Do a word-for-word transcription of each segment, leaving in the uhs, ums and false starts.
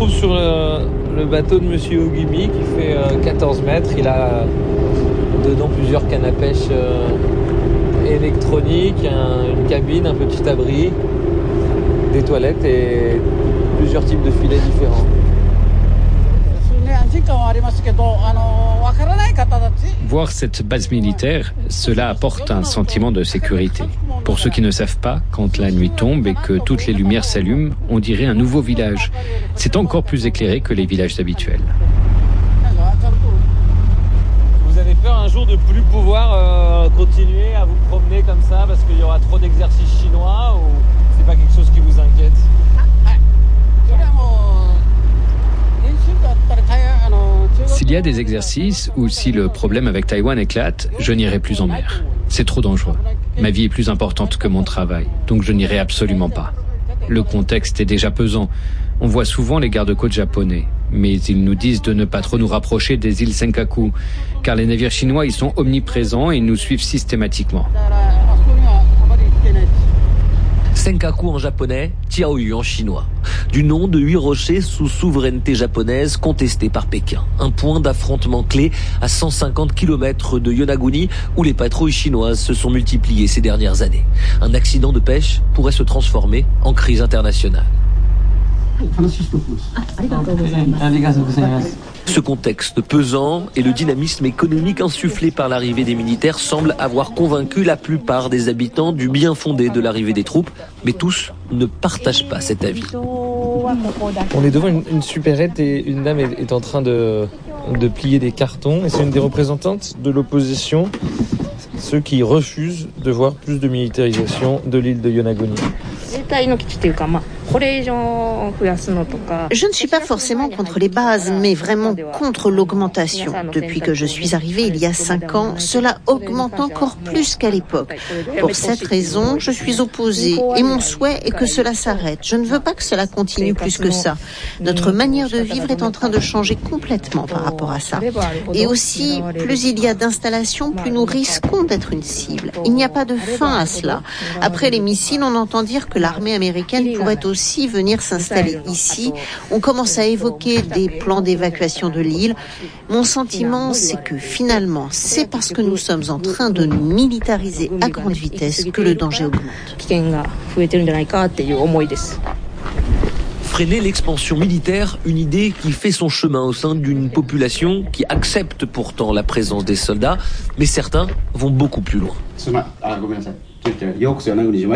retrouve sur le, le bateau de Monsieur Ogumi qui fait euh, quatorze mètres. Il a dedans plusieurs cannes à pêche euh, électroniques, un, une cabine, un petit abri, des toilettes et plusieurs types de filets différents. Voir cette base militaire, cela apporte un sentiment de sécurité. Pour ceux qui ne savent pas, quand la nuit tombe et que toutes les lumières s'allument, on dirait un nouveau village. C'est encore plus éclairé que les villages habituels. Vous avez peur un jour de plus pouvoir euh, continuer à vous promener comme ça parce qu'il y aura trop d'exercices chinois, ou c'est pas quelque chose qui vous inquiète? S'il y a des exercices ou si le problème avec Taïwan éclate, je n'irai plus en mer. C'est trop dangereux. Ma vie est plus importante que mon travail, donc je n'irai absolument pas. Le contexte est déjà pesant. On voit souvent les gardes-côtes japonais, mais ils nous disent de ne pas trop nous rapprocher des îles Senkaku, car les navires chinois y sont omniprésents et nous suivent systématiquement. Senkaku en japonais, Tiaoyu en chinois. Du nom de huit rochers sous souveraineté japonaise contestés par Pékin. Un point d'affrontement clé à cent cinquante kilomètres de Yonaguni où les patrouilles chinoises se sont multipliées ces dernières années. Un accident de pêche pourrait se transformer en crise internationale. Ce contexte pesant et le dynamisme économique insufflé par l'arrivée des militaires semblent avoir convaincu la plupart des habitants du bien fondé de l'arrivée des troupes, mais tous ne partagent pas cet avis. On est devant une, une supérette et une dame est, est en train de, de plier des cartons, et c'est une des représentantes de l'opposition, ceux qui refusent de voir plus de militarisation de l'île de Yonaguni. Je ne suis pas forcément contre les bases, mais vraiment contre l'augmentation. Depuis que je suis arrivée il y a cinq ans, cela augmente encore plus qu'à l'époque. Pour cette raison, je suis opposée et mon souhait est que cela s'arrête. Je ne veux pas que cela continue plus que ça. Notre manière de vivre est en train de changer complètement par rapport à ça. Et aussi, plus il y a d'installations, plus nous risquons d'être une cible. Il n'y a pas de fin à cela. Après les missiles, on entend dire que l'armée américaine pourrait aussi venir s'installer ici. On commence à évoquer des plans d'évacuation de l'île. Mon sentiment, c'est que finalement, c'est parce que nous sommes en train de nous militariser à grande vitesse que le danger augmente. Freiner l'expansion militaire, une idée qui fait son chemin au sein d'une population qui accepte pourtant la présence des soldats, mais certains vont beaucoup plus loin. Bienvenue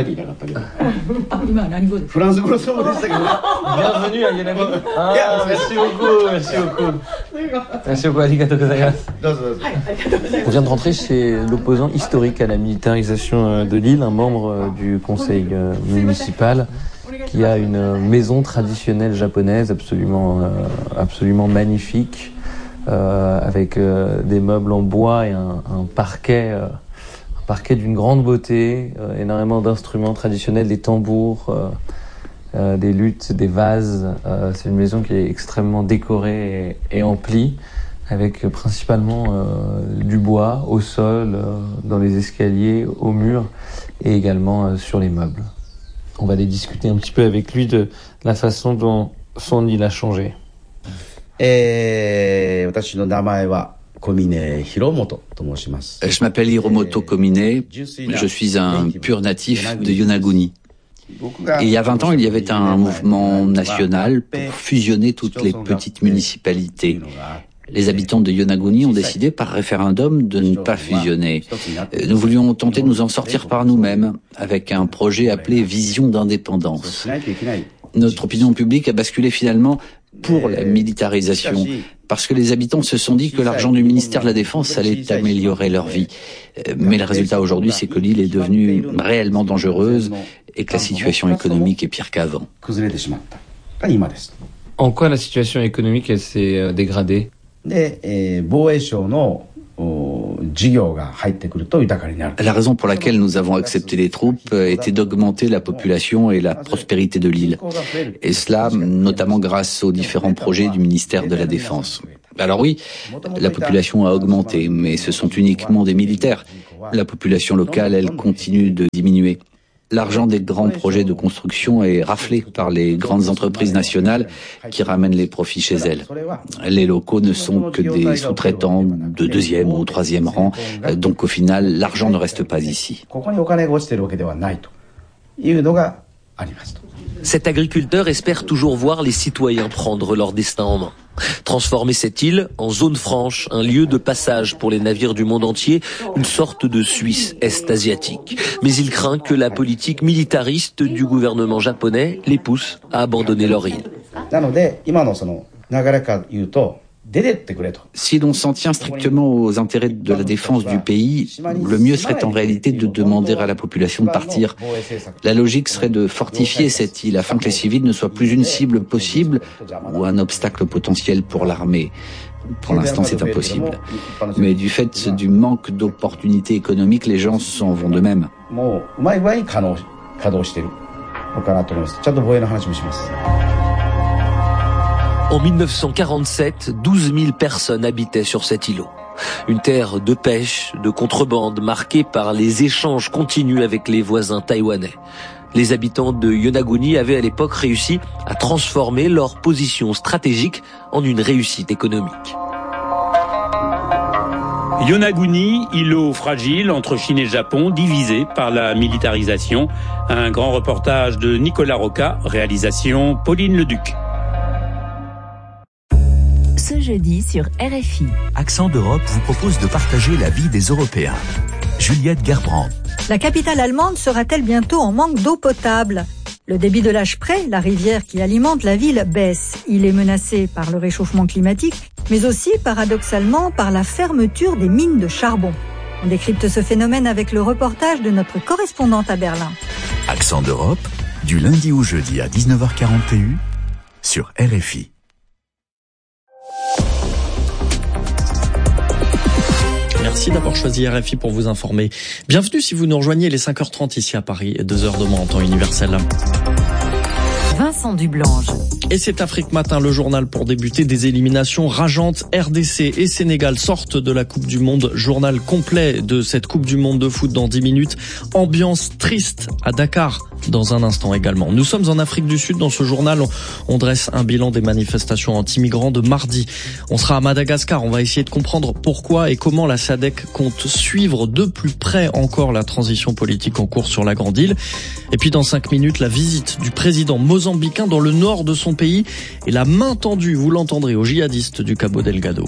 à Yonaguni. Ah, merci beaucoup, merci beaucoup. Merci beaucoup, arigatou gozaimasu. On vient de rentrer chez l'opposant historique à la militarisation de l'île, un membre du conseil municipal qui a une maison traditionnelle japonaise absolument, euh, absolument magnifique, euh, avec euh, des meubles en bois et un, un parquet, euh, un parquet d'une grande beauté, euh, énormément d'instruments traditionnels, des tambours, euh, euh, des luths, des vases. Euh, c'est une maison qui est extrêmement décorée et, et emplie, avec principalement euh, du bois au sol, euh, dans les escaliers, au mur et également euh, sur les meubles. On va aller discuter un petit peu avec lui de la façon dont son île a changé. Je m'appelle Hiromoto Komine, je suis un pur natif de Yonaguni. Et il y a vingt ans, il y avait un mouvement national pour fusionner toutes les petites municipalités. Les habitants de Yonaguni ont décidé par référendum de ne pas fusionner. Nous voulions tenter de nous en sortir par nous-mêmes avec un projet appelé Vision d'indépendance. Notre opinion publique a basculé finalement pour la militarisation parce que les habitants se sont dit que l'argent du ministère de la Défense allait améliorer leur vie. Mais le résultat aujourd'hui, c'est que l'île est devenue réellement dangereuse et que la situation économique est pire qu'avant. En quoi la situation économique elle s'est dégradée ? La raison pour laquelle nous avons accepté les troupes était d'augmenter la population et la prospérité de l'île. Et cela, notamment grâce aux différents projets du ministère de la Défense. Alors oui, la population a augmenté, mais ce sont uniquement des militaires. La population locale, elle, continue de diminuer. L'argent des grands projets de construction est raflé par les grandes entreprises nationales qui ramènent les profits chez elles. Les locaux ne sont que des sous-traitants de deuxième ou troisième rang, donc au final, l'argent ne reste pas ici. Cet agriculteur espère toujours voir les citoyens prendre leur destin en main. Transformer cette île en zone franche, un lieu de passage pour les navires du monde entier, une sorte de Suisse est-asiatique. Mais il craint que la politique militariste du gouvernement japonais les pousse à abandonner leur île. Si l'on s'en tient strictement aux intérêts de la défense du pays, le mieux serait en réalité de demander à la population de partir. La logique serait de fortifier cette île afin que les civils ne soient plus une cible possible ou un obstacle potentiel pour l'armée. Pour l'instant, c'est impossible. Mais du fait du manque d'opportunités économiques, les gens s'en vont d'eux-mêmes. En mille neuf cent quarante-sept, douze mille personnes habitaient sur cet îlot. Une terre de pêche, de contrebande, marquée par les échanges continus avec les voisins taïwanais. Les habitants de Yonaguni avaient à l'époque réussi à transformer leur position stratégique en une réussite économique. Yonaguni, îlot fragile entre Chine et Japon, divisé par la militarisation. Un grand reportage de Nicolas Roca, réalisation Pauline Leduc. Ce jeudi sur R F I. Accent d'Europe vous propose de partager la vie des Européens. Juliette Gerbrand. La capitale allemande sera-t-elle bientôt en manque d'eau potable ? Le débit de l'Aspre, la rivière qui alimente la ville, baisse. Il est menacé par le réchauffement climatique, mais aussi, paradoxalement, par la fermeture des mines de charbon. On décrypte ce phénomène avec le reportage de notre correspondante à Berlin. Accent d'Europe, du lundi au jeudi à dix-neuf heures quarante et un sur R F I. Merci d'avoir choisi R F I pour vous informer. Bienvenue si vous nous rejoignez les cinq heures trente ici à Paris et deux heures demain en temps universel. Vincent Dublange. Et c'est Afrique Matin, le journal pour débuter des éliminations rageantes. R D C et Sénégal sortent de la Coupe du Monde. Journal complet de cette Coupe du Monde de foot dans dix minutes. Ambiance triste à Dakar dans un instant également. Nous sommes en Afrique du Sud. Dans ce journal, on, on dresse un bilan des manifestations anti-migrants de mardi. On sera à Madagascar. On va essayer de comprendre pourquoi et comment la S A D C compte suivre de plus près encore la transition politique en cours sur la Grande Île. Et puis dans cinq minutes, la visite du président mozambicain dans le nord de son pays et la main tendue, vous l'entendrez, aux djihadistes du Cabo Delgado.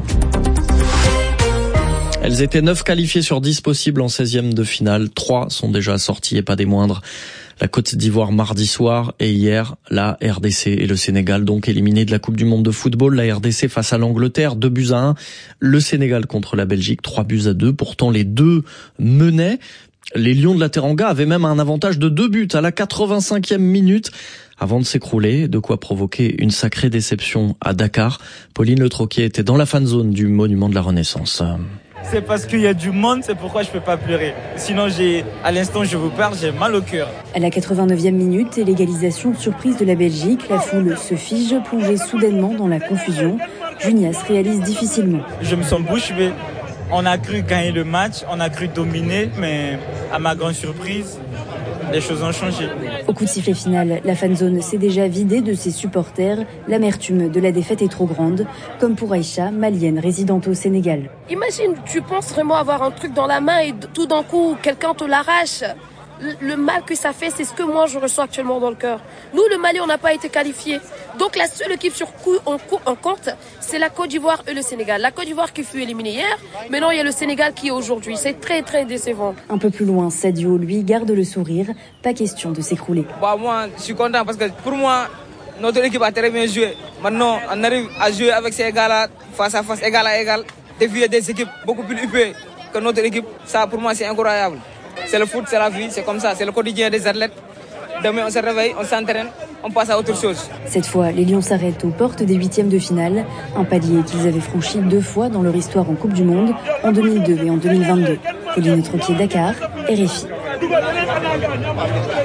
Elles étaient neuf qualifiées sur dix possibles en seizième de finale. Trois sont déjà sorties et pas des moindres. La Côte d'Ivoire mardi soir et hier, la R D C et le Sénégal donc éliminés de la Coupe du Monde de football. La R D C face à l'Angleterre, deux buts à un. Le Sénégal contre la Belgique, trois buts à deux. Pourtant, les deux menaient. Les Lions de la Teranga avaient même un avantage de deux buts à la quatre-vingt-cinquième minute avant de s'écrouler, de quoi provoquer une sacrée déception à Dakar. Pauline Le Troquier était dans la fan zone du Monument de la Renaissance. C'est parce qu'il y a du monde, c'est pourquoi je peux pas pleurer. Sinon, j'ai, à l'instant, je vous parle, j'ai mal au cœur. À la quatre-vingt-neuvième minute, l'égalisation surprise de la Belgique, la foule se fige, plongée soudainement dans la confusion. Junias réalise difficilement. Je me sens bouche bée. On a cru gagner le match, on a cru dominer, mais à ma grande surprise, les choses ont changé. Au coup de sifflet final, la fanzone s'est déjà vidée de ses supporters. L'amertume de la défaite est trop grande, comme pour Aïcha, malienne résidente au Sénégal. Imagine, tu penses vraiment avoir un truc dans la main et tout d'un coup, quelqu'un te l'arrache. Le mal que ça fait, c'est ce que moi je ressens actuellement dans le cœur. Nous, le Mali, on n'a pas été qualifiés. Donc la seule équipe sur coup on, on compte, c'est la Côte d'Ivoire et le Sénégal. La Côte d'Ivoire qui fut éliminée hier, maintenant il y a le Sénégal qui est aujourd'hui. C'est très très décevant. Un peu plus loin, Sadio, lui, garde le sourire. Pas question de s'écrouler. Bah, moi, je suis content parce que pour moi, notre équipe a très bien joué. Maintenant, on arrive à jouer avec ces gars-là, face à face, égal à égal, défier des équipes beaucoup plus huppées que notre équipe. Ça, pour moi, c'est incroyable. C'est le foot, c'est la vie, c'est comme ça, c'est le quotidien des athlètes. Demain, on se réveille, on s'entraîne, on passe à autre chose. Cette fois, les Lions s'arrêtent aux portes des huitièmes de finale, un palier qu'ils avaient franchi deux fois dans leur histoire en Coupe du Monde, en deux mille deux et en deux mille vingt-deux. Pauline Troquier, Dakar, R F I.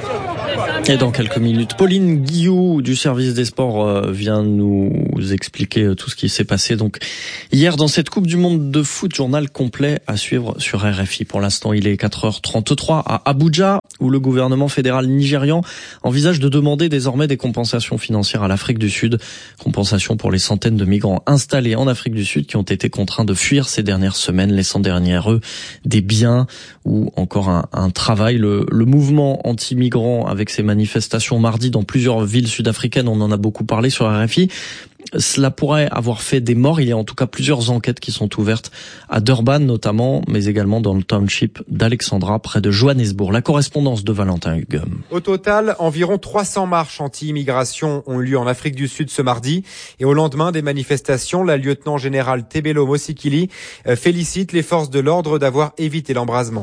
Et dans quelques minutes, Pauline Guillou du service des sports vient nous expliquer tout ce qui s'est passé donc hier dans cette Coupe du Monde de foot. Journal complet à suivre sur R F I. Pour l'instant, il est quatre heures trente-trois à Abuja, où le gouvernement fédéral nigérian envisage de demander désormais des compensations financières à l'Afrique du Sud. Compensations pour les centaines de migrants installés en Afrique du Sud qui ont été contraints de fuir ces dernières semaines, laissant derrière eux des biens ou encore un, un travail. Le, le mouvement anti-migrants avec ses manifestations mardi dans plusieurs villes sud-africaines, on en a beaucoup parlé sur R F I. Cela pourrait avoir fait des morts. Il y a en tout cas plusieurs enquêtes qui sont ouvertes à Durban notamment, mais également dans le township d'Alexandra, près de Johannesburg. La correspondance de Valentin Hugues. Au total, environ trois cents marches anti-immigration ont eu lieu en Afrique du Sud ce mardi. Et au lendemain des manifestations, la lieutenant-générale Tebelo Mosikili félicite les forces de l'ordre d'avoir évité l'embrasement.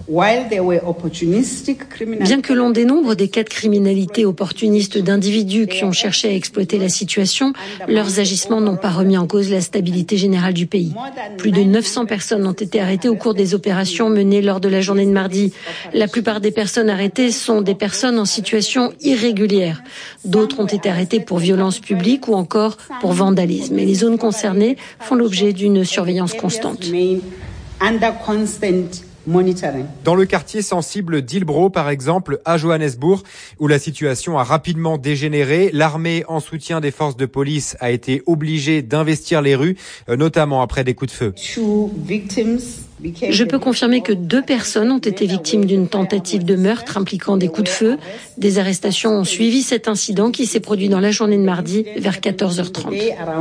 Bien que l'on dénombre des cas de criminalité opportuniste d'individus qui ont cherché à exploiter la situation, leurs agissements n'ont pas remis en cause la stabilité générale du pays. Plus de neuf cents personnes ont été arrêtées au cours des opérations menées lors de la journée de mardi. La plupart des personnes arrêtées sont des personnes en situation irrégulière. D'autres ont été arrêtées pour violence publique ou encore pour vandalisme. Et les zones concernées font l'objet d'une surveillance constante. Dans le quartier sensible d'Hillbrow, par exemple, à Johannesburg, où la situation a rapidement dégénéré, l'armée, en soutien des forces de police, a été obligée d'investir les rues, notamment après des coups de feu. Je peux confirmer que deux personnes ont été victimes d'une tentative de meurtre impliquant des coups de feu. Des arrestations ont suivi cet incident qui s'est produit dans la journée de mardi vers quatorze heures trente.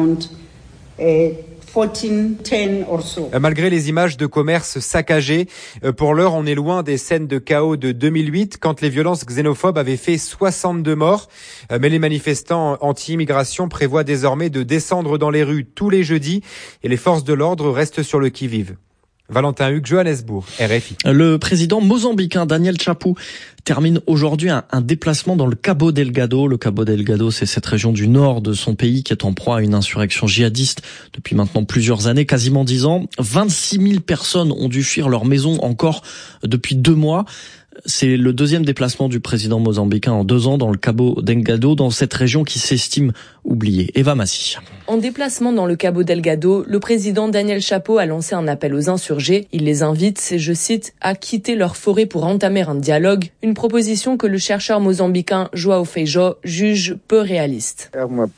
Malgré les images de commerces saccagés, pour l'heure, on est loin des scènes de chaos de deux mille huit, quand les violences xénophobes avaient fait soixante-deux morts. Mais les manifestants anti-immigration prévoient désormais de descendre dans les rues tous les jeudis et les forces de l'ordre restent sur le qui-vive. Valentin Hugues, Johannesburg, R F I. Le président mozambicain Daniel Chapo termine aujourd'hui un, un déplacement dans le Cabo Delgado. Le Cabo Delgado, c'est cette région du nord de son pays qui est en proie à une insurrection djihadiste depuis maintenant plusieurs années, quasiment dix ans. vingt-six mille personnes ont dû fuir leur maison encore depuis deux mois. C'est le deuxième déplacement du président mozambicain en deux ans dans le Cabo Delgado, dans cette région qui s'estime oubliée. Eva Massi. En déplacement dans le Cabo Delgado, le président Daniel Chapo a lancé un appel aux insurgés. Il les invite, je cite, à quitter leur forêt pour entamer un dialogue, une proposition que le chercheur mozambicain João Feijó juge peu réaliste.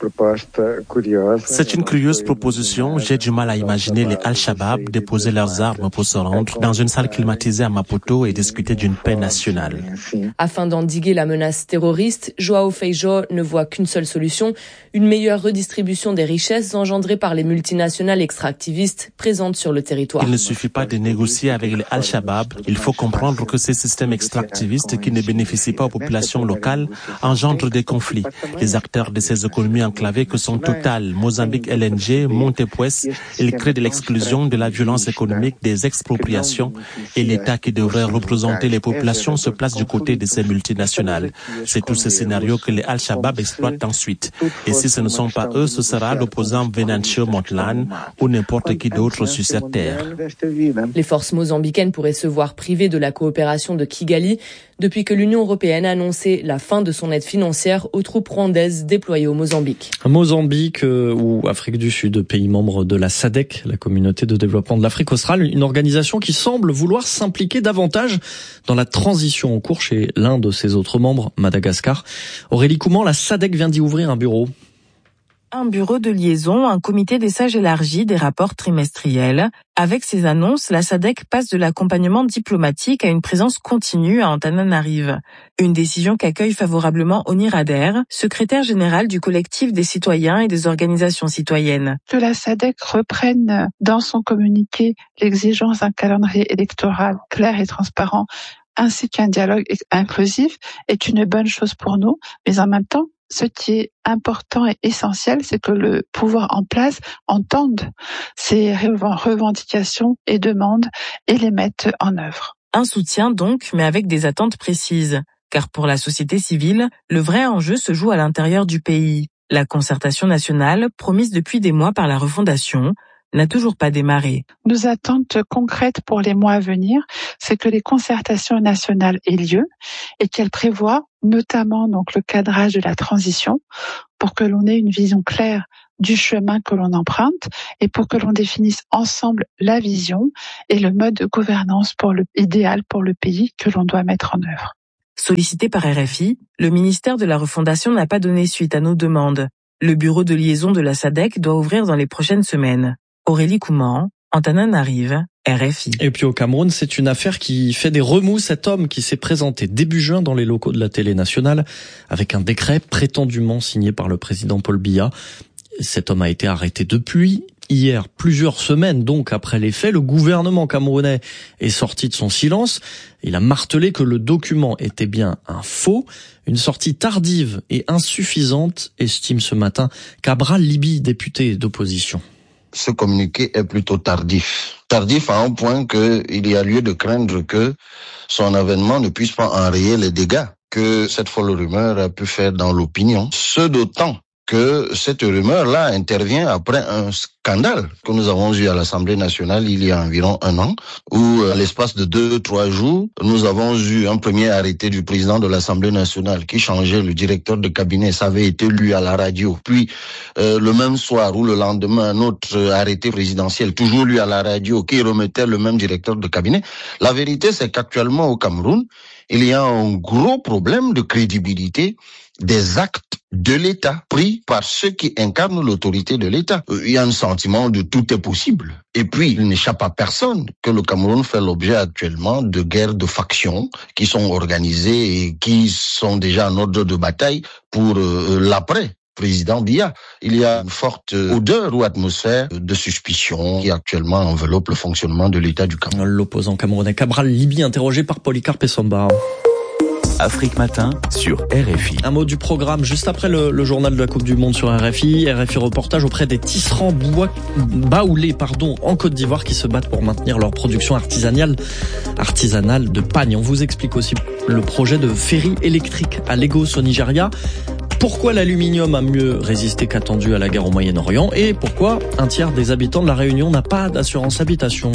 C'est une curieuse proposition. J'ai du mal à imaginer les Al-Shabaab déposer leurs armes pour se rendre dans une salle climatisée à Maputo et discuter d'une paix nationale. Afin d'endiguer la menace terroriste, João Feijó ne voit qu'une seule solution, une meilleure redistribution des richesses engendrées par les multinationales extractivistes présentes sur le territoire. Il ne suffit pas de négocier avec les Al-Shabaab. Il faut comprendre que ces systèmes extractivistes qui ne bénéficient pas aux populations locales engendrent des conflits. Les acteurs de ces économies enclavées que sont Total, Mozambique L N G, Montepuez, ils créent de l'exclusion, de la violence économique, des expropriations et l'État qui devrait représenter les populations se place du côté de ces multinationales. C'est tout ce scénario que les Al-Shabaab exploitent ensuite. Et si ce ne sont pas eux, ce sera l'opposant Venancio Montlane ou n'importe qui d'autre sur cette terre. Les forces mozambicaines pourraient se voir privées de la coopération de Kigali depuis que l'Union européenne a annoncé la fin de son aide financière aux troupes rwandaises déployées au Mozambique. Mozambique euh, ou Afrique du Sud, pays membre de la S A D C, la communauté de développement de l'Afrique australe, une organisation qui semble vouloir s'impliquer davantage dans la transition en cours chez l'un de ses autres membres, Madagascar. Aurélie Couman, la S A D C vient d'y ouvrir un bureau. Un bureau de liaison, un comité des sages élargi, des rapports trimestriels. Avec ces annonces, la S A D C passe de l'accompagnement diplomatique à une présence continue à Antananarive. Une décision qu'accueille favorablement Onir Ader, secrétaire général du collectif des citoyens et des organisations citoyennes. Que la S A D C reprenne dans son communiqué l'exigence d'un calendrier électoral clair et transparent, ainsi qu'un dialogue inclusif, est une bonne chose pour nous, mais en même temps, ce qui est important et essentiel, c'est que le pouvoir en place entende ces revendications et demandes et les mette en œuvre. Un soutien donc, mais avec des attentes précises. Car pour la société civile, le vrai enjeu se joue à l'intérieur du pays. La concertation nationale, promise depuis des mois par la refondation, n'a toujours pas démarré. Nos attentes concrètes pour les mois à venir, c'est que les concertations nationales aient lieu et qu'elles prévoient notamment donc le cadrage de la transition pour que l'on ait une vision claire du chemin que l'on emprunte et pour que l'on définisse ensemble la vision et le mode de gouvernance pour le, idéal pour le pays que l'on doit mettre en œuvre. Sollicité par R F I, le ministère de la Refondation n'a pas donné suite à nos demandes. Le bureau de liaison de la S A D C doit ouvrir dans les prochaines semaines. Aurélie Couman, Antananarive, R F I. Et puis au Cameroun, c'est une affaire qui fait des remous. Cet homme qui s'est présenté début juin dans les locaux de la télé nationale avec un décret prétendument signé par le président Paul Biya. Cet homme a été arrêté depuis hier, plusieurs semaines donc après les faits. Le gouvernement camerounais est sorti de son silence. Il a martelé que le document était bien un faux. Une sortie tardive et insuffisante, estime ce matin Cabral Libi, député d'opposition. Ce communiqué est plutôt tardif. Tardif à un point qu'il y a lieu de craindre que son avènement ne puisse pas enrayer les dégâts que cette folle rumeur a pu faire dans l'opinion. Ce d'autant que cette rumeur-là intervient après un scandale que nous avons eu à l'Assemblée nationale il y a environ un an, où à l'espace de deux, trois jours, nous avons eu un premier arrêté du président de l'Assemblée nationale qui changeait le directeur de cabinet. Ça avait été lu à la radio. Puis, euh, le même soir ou le lendemain, un autre arrêté présidentiel, toujours lu à la radio, qui remettait le même directeur de cabinet. La vérité, c'est qu'actuellement au Cameroun, il y a un gros problème de crédibilité des actes de l'État pris par ceux qui incarnent l'autorité de l'État. Il y a un sentiment de tout est possible. Et puis, il n'échappe à personne que le Cameroun fait l'objet actuellement de guerres de factions qui sont organisées et qui sont déjà en ordre de bataille pour euh, l'après. Président Biya. Il y a une forte odeur ou atmosphère de suspicion qui actuellement enveloppe le fonctionnement de l'État du Cameroun. L'opposant camerounais Cabral Libi, interrogé par Polycarpe Samba. Afrique Matin sur R F I. Un mot du programme juste après le, le journal de la Coupe du Monde sur R F I. R F I reportage auprès des tisserands bois, baoulés pardon, en Côte d'Ivoire qui se battent pour maintenir leur production artisanale, artisanale de pagne. On vous explique aussi le projet de ferry électrique à Lagos au Nigeria. Pourquoi l'aluminium a mieux résisté qu'attendu à la guerre au Moyen-Orient et pourquoi un tiers des habitants de la Réunion n'a pas d'assurance habitation.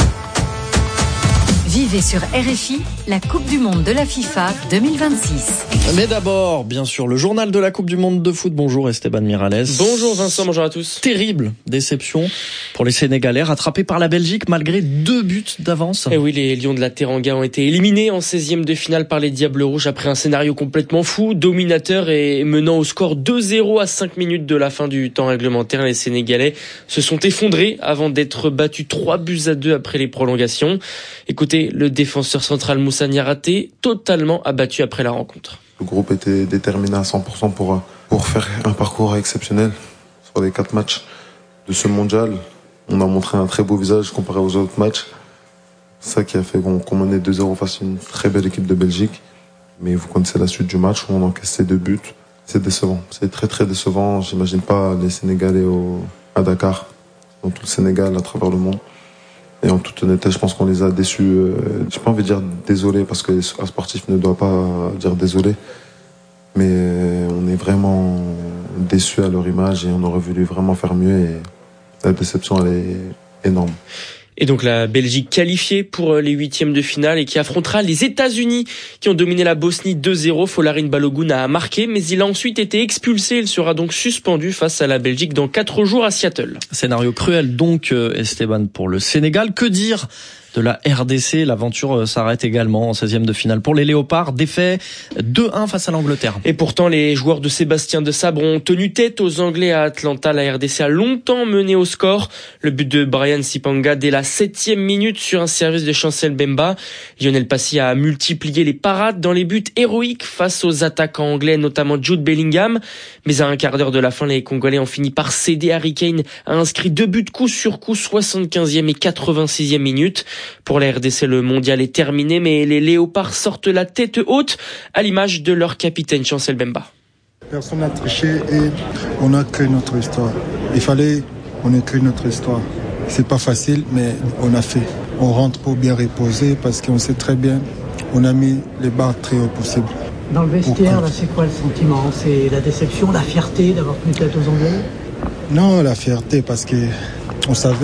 Vivez sur R F I la Coupe du Monde de la FIFA deux mille vingt-six. Mais d'abord, bien sûr, le journal de la Coupe du Monde de foot. Bonjour Esteban Miralles. Bonjour Vincent, bonjour à tous. Terrible déception pour les Sénégalais, rattrapés par la Belgique malgré deux buts d'avance. Et oui, les Lions de la Teranga ont été éliminés en seizième de finale par les Diables Rouges après un scénario complètement fou, dominateur et menant au score deux zéro à cinq minutes de la fin du temps réglementaire. Les Sénégalais se sont effondrés avant d'être battus trois buts à deux après les prolongations. Écoutez, le défenseur central Moussa Niaraté, totalement abattu après la rencontre. Le groupe était déterminé à cent pour cent pour, pour faire un parcours exceptionnel sur les quatre matchs de ce mondial. On a montré un très beau visage comparé aux autres matchs. C'est ça qui a fait qu'on, qu'on menait deux zéro face à une très belle équipe de Belgique. Mais vous connaissez la suite du match où on encaisse ces deux buts. C'est décevant. C'est très très décevant. J'imagine pas les Sénégalais au, à Dakar, dans tout le Sénégal, à travers le monde. Et en toute honnêteté, je pense qu'on les a déçus. Euh, j'ai pas envie de dire désolé parce qu'un sportif ne doit pas dire désolé. Mais on est vraiment déçus à leur image et on aurait voulu vraiment faire mieux et la déception elle est énorme. Et donc la Belgique qualifiée pour les huitièmes de finale et qui affrontera les États-Unis qui ont dominé la Bosnie deux zéro. Folarin Balogun a marqué mais il a ensuite été expulsé. Il sera donc suspendu face à la Belgique dans quatre jours à Seattle. Scénario cruel donc Esteban pour le Sénégal. Que dire de la R D C, l'aventure s'arrête également en seizième de finale pour les Léopards, défait deux un face à l'Angleterre. Et pourtant, les joueurs de Sébastien Desabre ont tenu tête aux Anglais à Atlanta. La R D C a longtemps mené au score. Le but de Brian Sipanga dès la septième minute sur un service de Chancel Bemba. Lionel Passy a multiplié les parades dans les buts héroïques face aux attaquants anglais, notamment Jude Bellingham. Mais à un quart d'heure de la fin, les Congolais ont fini par céder. Harry Kane a inscrit deux buts coup sur coup, soixante-quinzième et quatre-vingt-sixième minute. Pour la R D C, le mondial est terminé, mais les Léopards sortent la tête haute, à l'image de leur capitaine Chancel Bemba. Personne n'a triché et on a créé notre histoire. Il fallait qu'on écrit notre histoire. C'est pas facile, mais on a fait. On rentre pour bien reposer parce qu'on sait très bien, on a mis les barres très haut possible. Dans le vestiaire, là, c'est quoi le sentiment? C'est la déception, la fierté d'avoir tenu tête aux Anglais? Non, la fierté parce qu'on savait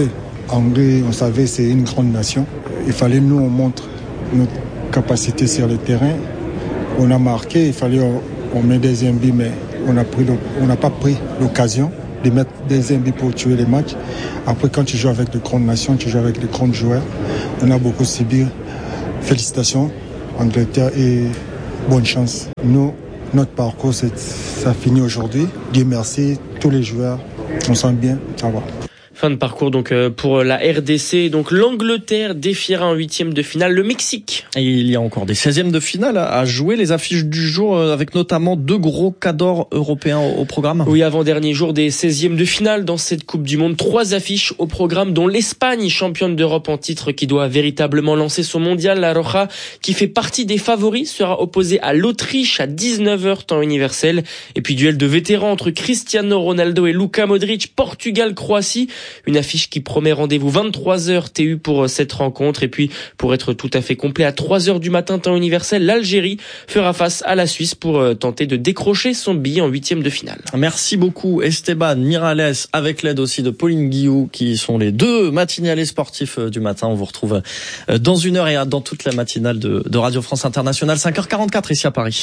Hongrie, on savait c'est une grande nation. Il fallait nous on montre notre capacité sur le terrain. On a marqué, il fallait on, on met des but, mais on a pris, on n'a pas pris l'occasion de mettre des buts pour tuer les matchs. Après, quand tu joues avec de grandes nations, tu joues avec de grands joueurs. On a beaucoup subi. Félicitations, Angleterre, et bonne chance. Nous, notre parcours, c'est, ça finit aujourd'hui. Dieu merci, tous les joueurs, on sent bien, ça va. Fin de parcours donc pour la R D C. Donc l'Angleterre défiera en huitième de finale le Mexique. Et il y a encore des seizièmes de finale à jouer. Les affiches du jour avec notamment deux gros cadors européens au programme. Oui, avant-dernier jour des seizièmes de finale dans cette Coupe du Monde. Trois affiches au programme, dont l'Espagne, championne d'Europe en titre, qui doit véritablement lancer son mondial. La Roja, qui fait partie des favoris, sera opposée à l'Autriche à dix-neuf heures temps universel. Et puis duel de vétérans entre Cristiano Ronaldo et Luka Modric, Portugal-Croatie. Une affiche qui promet rendez-vous vingt-trois heures T U pour cette rencontre. Et puis, pour être tout à fait complet, à trois heures du matin, temps universel, l'Algérie fera face à la Suisse pour tenter de décrocher son billet en huitième de finale. Merci beaucoup Esteban Miralles, avec l'aide aussi de Pauline Guillou, qui sont les deux matinales sportifs du matin. On vous retrouve dans une heure et dans toute la matinale de, de Radio France Internationale, cinq heures quarante-quatre ici à Paris.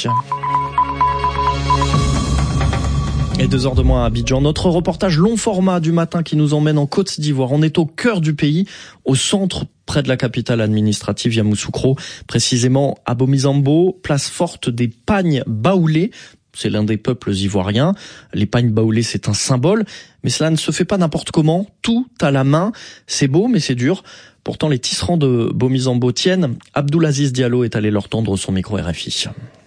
Et deux heures de moins à Abidjan. Notre reportage long format du matin qui nous emmène en Côte d'Ivoire. On est au cœur du pays, au centre, près de la capitale administrative, Yamoussoukro, précisément à Bomizambo, place forte des pagnes baoulés. C'est l'un des peuples ivoiriens. Les pagnes baoulés, c'est un symbole, mais cela ne se fait pas n'importe comment. Tout à la main. C'est beau, mais c'est dur. Pourtant, les tisserands de Bomizambo tiennent. Abdoulaziz Diallo est allé leur tendre son micro R F I.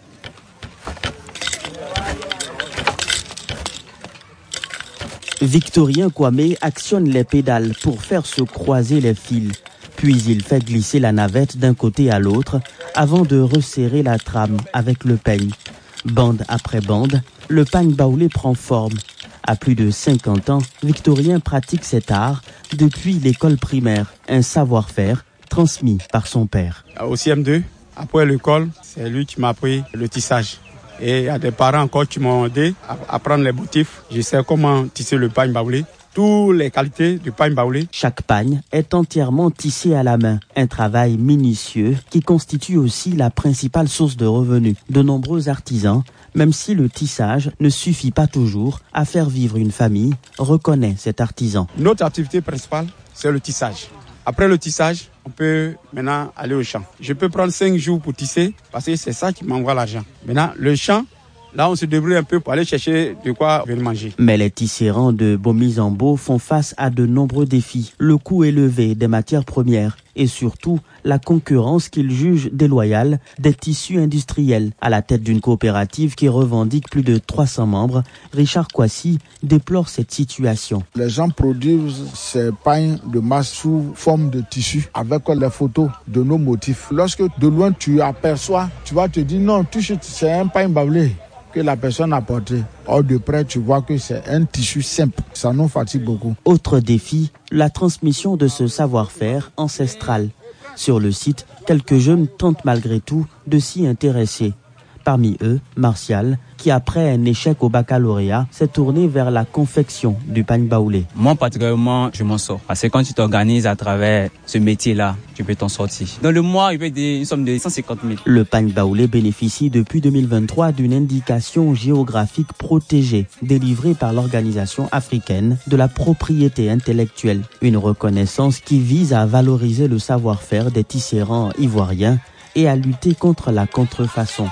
Victorien Kwame actionne les pédales pour faire se croiser les fils. Puis il fait glisser la navette d'un côté à l'autre avant de resserrer la trame avec le peigne. Bande après bande, le pagne baoulé prend forme. À plus de cinquante ans, Victorien pratique cet art depuis l'école primaire, un savoir-faire transmis par son père. Au C M deux, après l'école, c'est lui qui m'a appris le tissage. Et il y a des parents encore qui m'ont aidé à apprendre les motifs. Je sais comment tisser le pagne baoulé, toutes les qualités du pagne baoulé. Chaque pagne est entièrement tissé à la main, un travail minutieux qui constitue aussi la principale source de revenus de nombreux artisans. Même si le tissage ne suffit pas toujours à faire vivre une famille, reconnaît cet artisan. Notre activité principale, c'est le tissage. Après le tissage, on peut maintenant aller au champ. Je peux prendre cinq jours pour tisser parce que c'est ça qui m'envoie l'argent. Maintenant, le champ, là, on se débrouille un peu pour aller chercher de quoi venir manger. Mais les tisserands de Bomizambo font face à de nombreux défis. Le coût élevé des matières premières et surtout la concurrence qu'ils jugent déloyale des tissus industriels. À la tête d'une coopérative qui revendique plus de trois cents membres, Richard Kwasi déplore cette situation. Les gens produisent ces pagnes de masse sous forme de tissu avec les photos de nos motifs. Lorsque de loin tu aperçois, tu vas te dire non, c'est un pagne baoulé que la personne a porté. Or de près, tu vois que c'est un tissu simple. Ça nous fatigue beaucoup. Autre défi, la transmission de ce savoir-faire ancestral. Sur le site, quelques jeunes tentent malgré tout de s'y intéresser. Parmi eux, Martial, qui après un échec au baccalauréat, s'est tourné vers la confection du pagne baoulé. Moi, particulièrement, je m'en sors. Parce que quand tu t'organises à travers ce métier-là, tu peux t'en sortir. Dans le mois, il peut être une somme de cent cinquante mille. Le pagne baoulé bénéficie depuis deux mille vingt-trois d'une indication géographique protégée, délivrée par l'Organisation africaine de la propriété intellectuelle. Une reconnaissance qui vise à valoriser le savoir-faire des tisserands ivoiriens et à lutter contre la contrefaçon.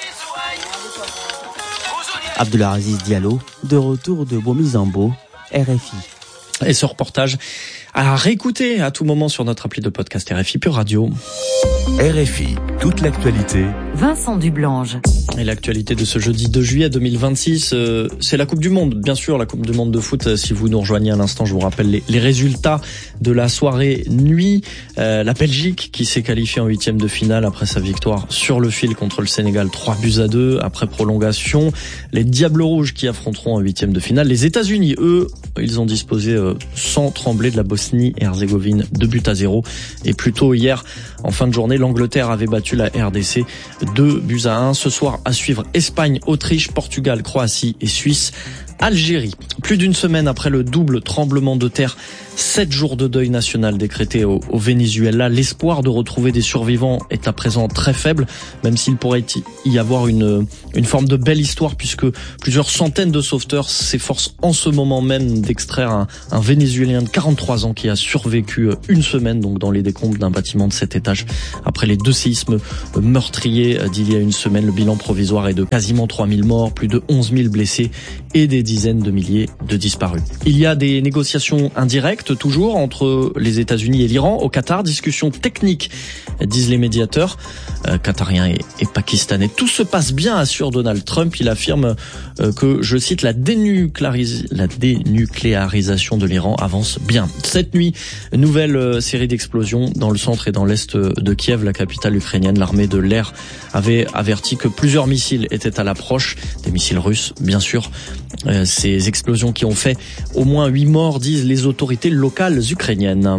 Abdoulaziz Diallo, de retour de Bomizambo, R F I. Et ce reportage à réécouter à tout moment sur notre appli de podcast R F I Pure Radio. R F I, toute l'actualité. Vincent Dublange. Et l'actualité de ce jeudi deux juillet deux mille vingt-six, euh, c'est la Coupe du Monde. Bien sûr, la Coupe du Monde de foot. Si vous nous rejoignez à l'instant, je vous rappelle les, les résultats de la soirée nuit. Euh, la Belgique qui s'est qualifiée en huitième de finale après sa victoire sur le fil contre le Sénégal, trois buts à deux après prolongation. Les Diables Rouges qui affronteront en huitième de finale les États-Unis. Eux, ils ont disposé euh, sans trembler de la Bosnie et Herzégovine, deux buts à zéro. Et plus tôt hier, en fin de journée, l'Angleterre avait battu la R D C deux buts à un. Ce soir, à suivre Espagne, Autriche, Portugal, Croatie et Suisse. Algérie. Plus d'une semaine après le double tremblement de terre Sept jours de deuil national décrété au, au Venezuela. L'espoir de retrouver des survivants est à présent très faible, même s'il pourrait y avoir une, une forme de belle histoire, puisque plusieurs centaines de sauveteurs s'efforcent en ce moment même d'extraire un, un Vénézuélien de quarante-trois ans qui a survécu une semaine donc dans les décombres d'un bâtiment de sept étages après les deux séismes meurtriers d'il y a une semaine. Le bilan provisoire est de quasiment trois mille morts, plus de onze mille blessés et des dizaines de milliers de disparus. Il y a des négociations indirectes toujours entre les États-Unis et l'Iran au Qatar, discussions techniques disent les médiateurs euh, qatariens et, et pakistanais. Tout se passe bien, assure Donald Trump. Il affirme euh, que, je cite, la, dénucléaris- la dénucléarisation de l'Iran avance bien. Cette nuit, nouvelle euh, série d'explosions dans le centre et dans l'est de Kiev, la capitale ukrainienne. L'armée de l'air avait averti que plusieurs missiles étaient à l'approche, des missiles russes bien sûr. Euh, ces explosions qui ont fait au moins huit morts, disent les autorités locales ukrainiennes.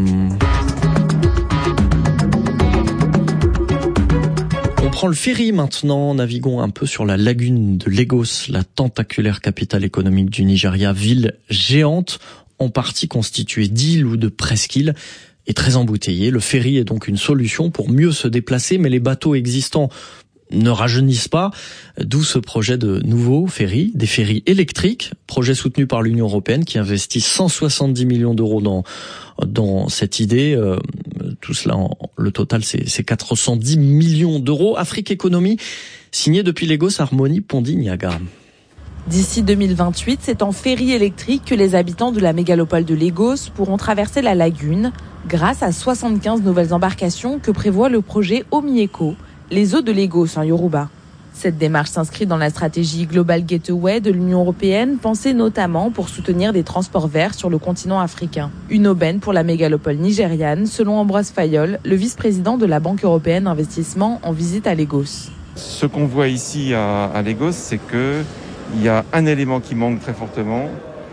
On prend le ferry maintenant, naviguons un peu sur la lagune de Lagos, la tentaculaire capitale économique du Nigeria, ville géante, en partie constituée d'îles ou de presqu'îles, et très embouteillée. Le ferry est donc une solution pour mieux se déplacer, mais les bateaux existants ne rajeunissent pas, d'où ce projet de nouveaux ferries, des ferries électriques, projet soutenu par l'Union européenne qui investit cent soixante-dix millions d'euros dans dans cette idée. Euh, tout cela, en, le total, c'est, c'est quatre cent dix millions d'euros. Afrique Économie, signé depuis Lagos, Harmonie Pondignaga. D'ici deux mille vingt-huit, c'est en ferry électrique que les habitants de la mégalopole de Lagos pourront traverser la lagune grâce à soixante-quinze nouvelles embarcations que prévoit le projet Omieko, les eaux de Lagos en Yoruba. Cette démarche s'inscrit dans la stratégie Global Gateway de l'Union européenne, pensée notamment pour soutenir des transports verts sur le continent africain. Une aubaine pour la mégalopole nigériane, selon Ambroise Fayol, le vice-président de la Banque européenne d'investissement en visite à Lagos. Ce qu'on voit ici à, à Lagos, c'est que il y a un élément qui manque très fortement,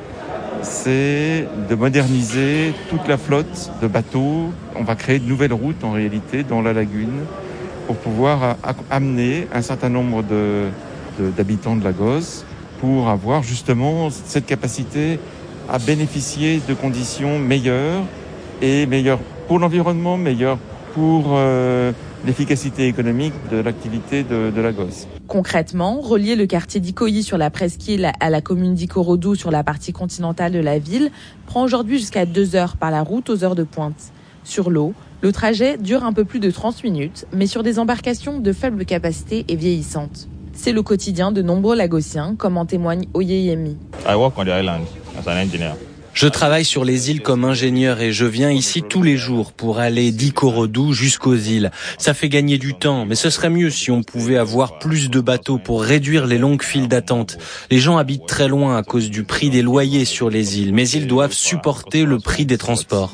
c'est de moderniser toute la flotte de bateaux. On va créer de nouvelles routes en réalité dans la lagune pour pouvoir amener un certain nombre de, de, d'habitants de Lagos pour avoir justement cette capacité à bénéficier de conditions meilleures et meilleures pour l'environnement, meilleures pour euh, l'efficacité économique de l'activité de, de Lagos. Concrètement, relier le quartier d'Ikoyi sur la presqu'île à la commune d'Ikorodu sur la partie continentale de la ville prend aujourd'hui jusqu'à deux heures par la route aux heures de pointe. Sur l'eau, le trajet dure un peu plus de trente minutes, mais sur des embarcations de faible capacité et vieillissantes. C'est le quotidien de nombreux Lagosiens, comme en témoigne Oyeyemi. I work on the island as an engineer. Je travaille sur les îles comme ingénieur et je viens ici tous les jours pour aller d'Ikorodu jusqu'aux îles. Ça fait gagner du temps, mais ce serait mieux si on pouvait avoir plus de bateaux pour réduire les longues files d'attente. Les gens habitent très loin à cause du prix des loyers sur les îles, mais ils doivent supporter le prix des transports.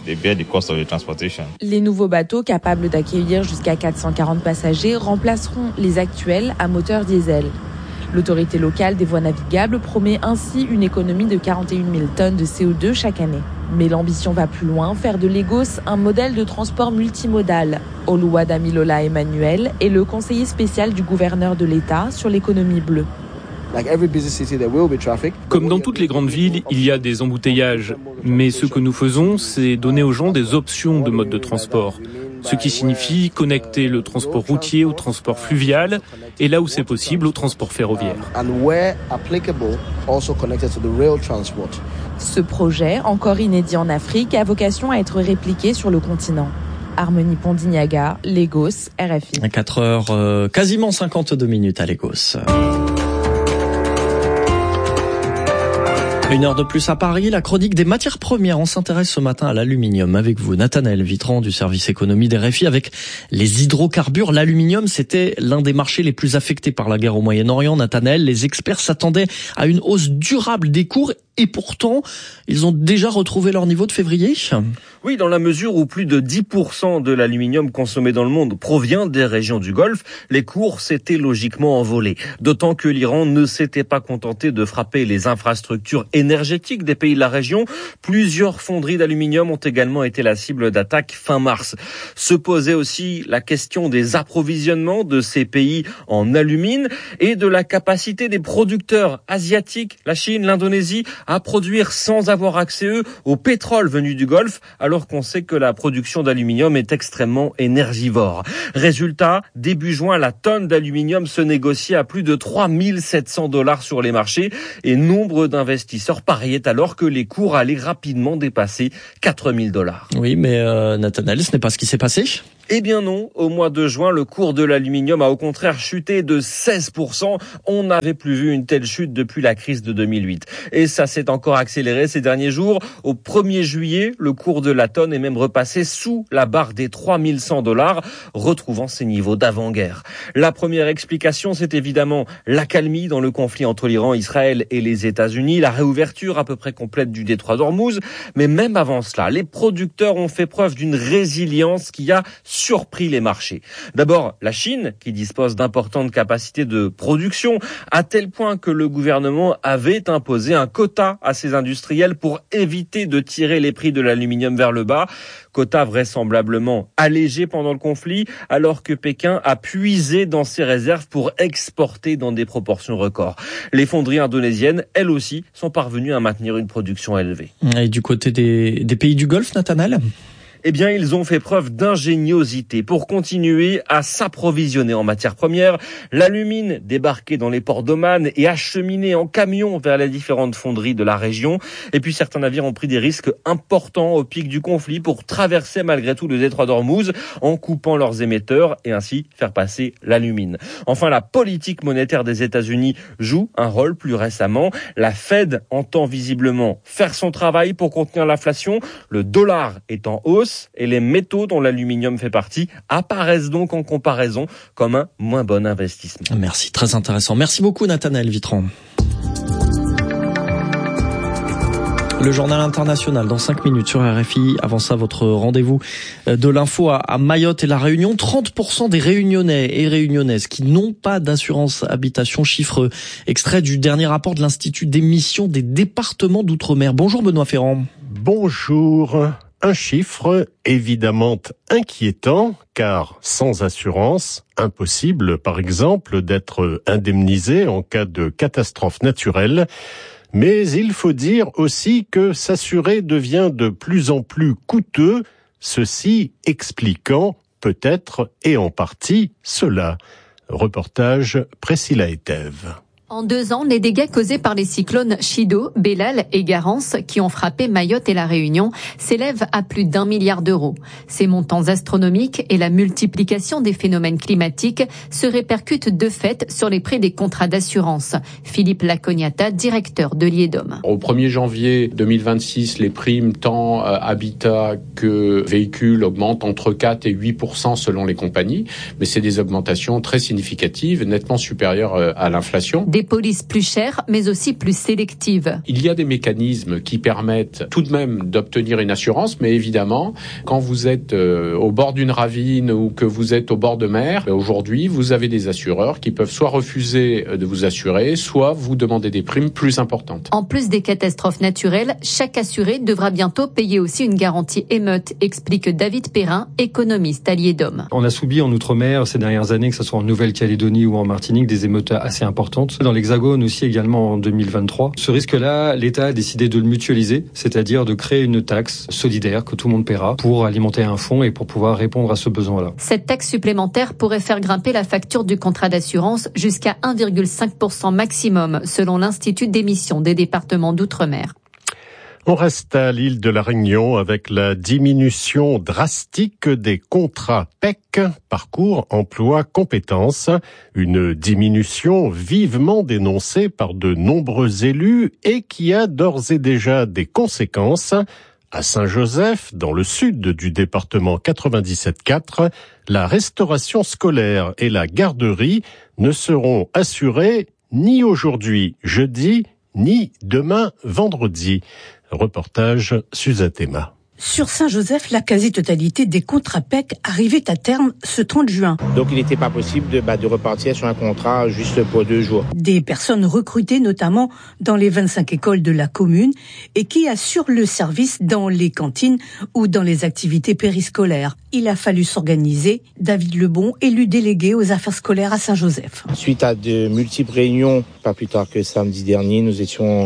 Les nouveaux bateaux capables d'accueillir jusqu'à quatre cent quarante passagers remplaceront les actuels à moteur diesel. L'autorité locale des voies navigables promet ainsi une économie de quarante et une mille tonnes de C O deux chaque année. Mais l'ambition va plus loin, faire de Lagos un modèle de transport multimodal. Oluwadamilola Emmanuel est le conseiller spécial du gouverneur de l'État sur l'économie bleue. Comme dans toutes les grandes villes, il y a des embouteillages. Mais ce que nous faisons, c'est donner aux gens des options de mode de transport. Ce qui signifie connecter le transport routier au transport fluvial et là où c'est possible au transport ferroviaire. Ce projet, encore inédit en Afrique, a vocation à être répliqué sur le continent. Harmonie Pondignaga, Lagos, R F I. À quatre heures, euh, quasiment cinquante-deux minutes à Lagos. Une heure de plus à Paris, la chronique des matières premières. On s'intéresse ce matin à l'aluminium avec vous, Nathanaël Vitran du service économie des R F I. Avec les hydrocarbures, l'aluminium, c'était l'un des marchés les plus affectés par la guerre au Moyen-Orient. Nathanaël, les experts s'attendaient à une hausse durable des cours et pourtant, ils ont déjà retrouvé leur niveau de février. Oui, dans la mesure où plus de dix pour cent de l'aluminium consommé dans le monde provient des régions du Golfe, les cours s'étaient logiquement envolés. D'autant que l'Iran ne s'était pas contenté de frapper les infrastructures énergétiques des pays de la région. Plusieurs fonderies d'aluminium ont également été la cible d'attaques fin mars. Se posait aussi la question des approvisionnements de ces pays en alumine et de la capacité des producteurs asiatiques, la Chine, l'Indonésie, à produire sans avoir accès, eux, au pétrole venu du Golfe, alors qu'on sait que la production d'aluminium est extrêmement énergivore. Résultat, début juin, la tonne d'aluminium se négociait à plus de trois mille sept cents dollars sur les marchés et nombre d'investisseurs pariaient alors que les cours allaient rapidement dépasser quatre mille dollars. Oui, mais euh, Nathanaël, ce n'est pas ce qui s'est passé ? Eh bien non, au mois de juin, le cours de l'aluminium a au contraire chuté de seize pour cent. On n'avait plus vu une telle chute depuis la crise de deux mille huit. Et ça s'est encore accéléré ces derniers jours. Au premier juillet, le cours de la tonne est même repassé sous la barre des trois mille cent dollars, retrouvant ses niveaux d'avant-guerre. La première explication, c'est évidemment l'accalmie dans le conflit entre l'Iran, Israël et les États-Unis, la réouverture à peu près complète du détroit d'Ormuz. Mais même avant cela, les producteurs ont fait preuve d'une résilience qui a surpris les marchés. D'abord, la Chine, qui dispose d'importantes capacités de production, à tel point que le gouvernement avait imposé un quota à ses industriels pour éviter de tirer les prix de l'aluminium vers le bas. Quota vraisemblablement allégé pendant le conflit, alors que Pékin a puisé dans ses réserves pour exporter dans des proportions records. Les fonderies indonésiennes, elles aussi, sont parvenues à maintenir une production élevée. Et du côté des, des pays du Golfe, Nathanaël ? Eh bien, ils ont fait preuve d'ingéniosité pour continuer à s'approvisionner en matières premières. L'alumine débarquait dans les ports d'Oman et acheminé en camion vers les différentes fonderies de la région. Et puis, certains navires ont pris des risques importants au pic du conflit pour traverser malgré tout le détroit d'Ormuz en coupant leurs émetteurs et ainsi faire passer l'alumine. Enfin, la politique monétaire des États-Unis joue un rôle plus récemment. La Fed entend visiblement faire son travail pour contenir l'inflation. Le dollar est en hausse et les métaux dont l'aluminium fait partie apparaissent donc en comparaison comme un moins bon investissement. Merci, très intéressant. Merci beaucoup Nathanaël Vitran. Le journal international dans cinq minutes sur R F I. Avant ça, votre rendez-vous de l'info à Mayotte et la Réunion. trente pour cent des Réunionnais et Réunionnaises qui n'ont pas d'assurance habitation, chiffre extrait du dernier rapport de l'Institut d'émission des départements d'outre-mer. Bonjour Benoît Ferrand. Bonjour. Un chiffre évidemment inquiétant, car sans assurance, impossible par exemple d'être indemnisé en cas de catastrophe naturelle. Mais il faut dire aussi que s'assurer devient de plus en plus coûteux, ceci expliquant peut-être et en partie cela. Reportage Priscilla Etève. En deux ans, les dégâts causés par les cyclones Chido, Bellal et Garance, qui ont frappé Mayotte et la Réunion, s'élèvent à plus d'un milliard d'euros. Ces montants astronomiques et la multiplication des phénomènes climatiques se répercutent de fait sur les prix des contrats d'assurance. Philippe Lacognata, directeur de l'I E D O M. Au premier janvier deux mille vingt-six, les primes tant euh, habitat que véhicules augmentent entre quatre et huit pour cent selon les compagnies, mais c'est des augmentations très significatives, nettement supérieures euh, à l'inflation. Des polices plus chères, mais aussi plus sélectives. Il y a des mécanismes qui permettent tout de même d'obtenir une assurance, mais évidemment, quand vous êtes euh, au bord d'une ravine ou que vous êtes au bord de mer, aujourd'hui, vous avez des assureurs qui peuvent soit refuser de vous assurer, soit vous demander des primes plus importantes. En plus des catastrophes naturelles, chaque assuré devra bientôt payer aussi une garantie émeute, explique David Perrin, économiste à l'I E D O M. On a subi en Outre-mer ces dernières années, que ce soit en Nouvelle-Calédonie ou en Martinique, des émeutes assez importantes. Dans l'Hexagone aussi également en deux mille vingt-trois. Ce risque-là, l'État a décidé de le mutualiser, c'est-à-dire de créer une taxe solidaire que tout le monde paiera pour alimenter un fonds et pour pouvoir répondre à ce besoin-là. Cette taxe supplémentaire pourrait faire grimper la facture du contrat d'assurance jusqu'à un virgule cinq pour cent maximum, selon l'Institut d'émission des départements d'outre-mer. On reste à l'île de la Réunion avec la diminution drastique des contrats P E C, parcours emploi compétences, une diminution vivement dénoncée par de nombreux élus et qui a d'ores et déjà des conséquences. À Saint-Joseph, dans le sud du département quatre-vingt-dix-sept quatre, la restauration scolaire et la garderie ne seront assurées ni aujourd'hui jeudi, ni demain vendredi. Reportage Suzanne Théma. Sur Saint-Joseph, la quasi-totalité des contrats P E C arrivaient à terme ce trente juin. Donc il n'était pas possible de, bah, de repartir sur un contrat juste pour deux jours. Des personnes recrutées notamment dans les vingt-cinq écoles de la commune et qui assurent le service dans les cantines ou dans les activités périscolaires. Il a fallu s'organiser. David Lebon, élu délégué aux affaires scolaires à Saint-Joseph. Suite à de multiples réunions, pas plus tard que samedi dernier, nous étions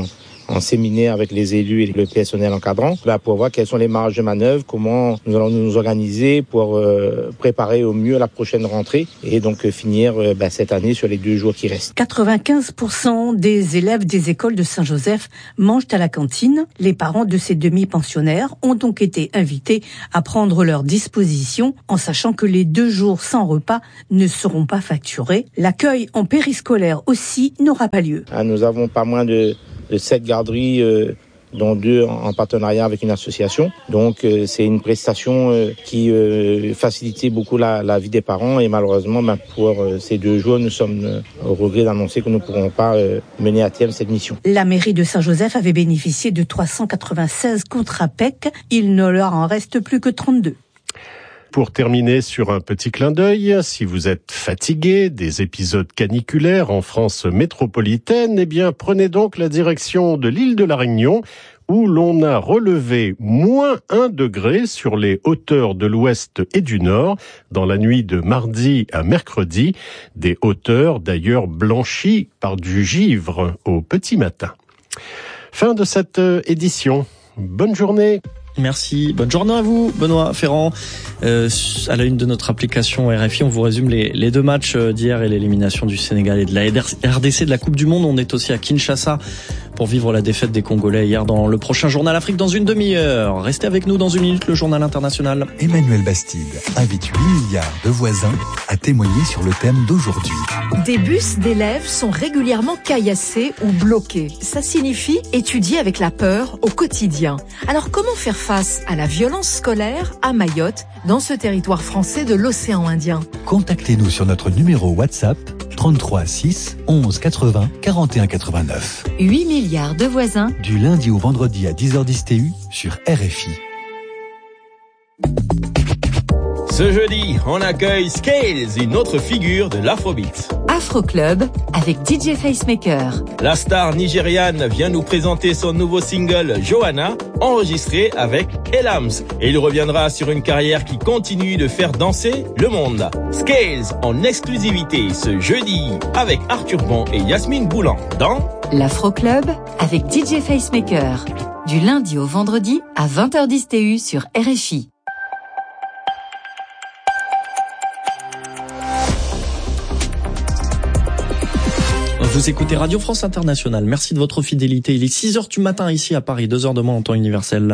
en séminaire avec les élus et le personnel encadrant bah, pour voir quelles sont les marges de manœuvre, comment nous allons nous organiser pour euh, préparer au mieux la prochaine rentrée et donc euh, finir euh, bah, cette année sur les deux jours qui restent. quatre-vingt-quinze pour cent des élèves des écoles de Saint-Joseph mangent à la cantine. Les parents de ces demi-pensionnaires ont donc été invités à prendre leurs dispositions en sachant que les deux jours sans repas ne seront pas facturés. L'accueil en périscolaire aussi n'aura pas lieu. Ah, nous avons pas moins de, de sept garderies, euh, dont deux en partenariat avec une association. Donc euh, c'est une prestation euh, qui euh, facilitait beaucoup la, la vie des parents et malheureusement ben, pour euh, ces deux jours nous sommes euh, au regret d'annoncer que nous ne pourrons pas euh, mener à terme cette mission. La mairie de Saint-Joseph avait bénéficié de trois cent quatre-vingt-seize contrats P E C. Il ne leur en reste plus que trente-deux. Pour terminer sur un petit clin d'œil, si vous êtes fatigué des épisodes caniculaires en France métropolitaine, eh bien prenez donc la direction de l'île de la Réunion où l'on a relevé moins un degré sur les hauteurs de l'ouest et du nord dans la nuit de mardi à mercredi, des hauteurs d'ailleurs blanchies par du givre au petit matin. Fin de cette édition. Bonne journée. Merci, bonne journée à vous, Benoît Ferrand. Euh, à la une de notre application R F I, on vous résume les, les deux matchs d'hier et l'élimination du Sénégal et de la R D C de la Coupe du Monde. On est aussi à Kinshasa pour vivre la défaite des Congolais hier dans le prochain Journal Afrique dans une demi-heure. Restez avec nous dans une minute, le Journal International. Emmanuel Bastide invite huit milliards de voisins à témoigner sur le thème d'aujourd'hui. Des bus d'élèves sont régulièrement caillassés ou bloqués. Ça signifie étudier avec la peur au quotidien. Alors comment faire face à la violence scolaire à Mayotte, dans ce territoire français de l'océan Indien? Contactez-nous sur notre numéro WhatsApp trente-trois six onze quatre-vingts quarante et un quatre-vingt-neuf. huit milliards de voisins. Du lundi au vendredi à dix heures dix T U sur R F I. Ce jeudi, on accueille Scales, une autre figure de l'Afrobeat. Afro Club avec D J Facemaker. La star nigériane vient nous présenter son nouveau single Johanna, enregistré avec Elams. Et il reviendra sur une carrière qui continue de faire danser le monde. Scales en exclusivité ce jeudi avec Arthur Bon et Yasmine Boulan dans l'Afro Club avec D J Facemaker. Du lundi au vendredi à vingt heures dix T U sur R F I. Vous écoutez Radio France Internationale. Merci de votre fidélité. Il est six heures du matin ici à Paris, deux heures demain en temps universel.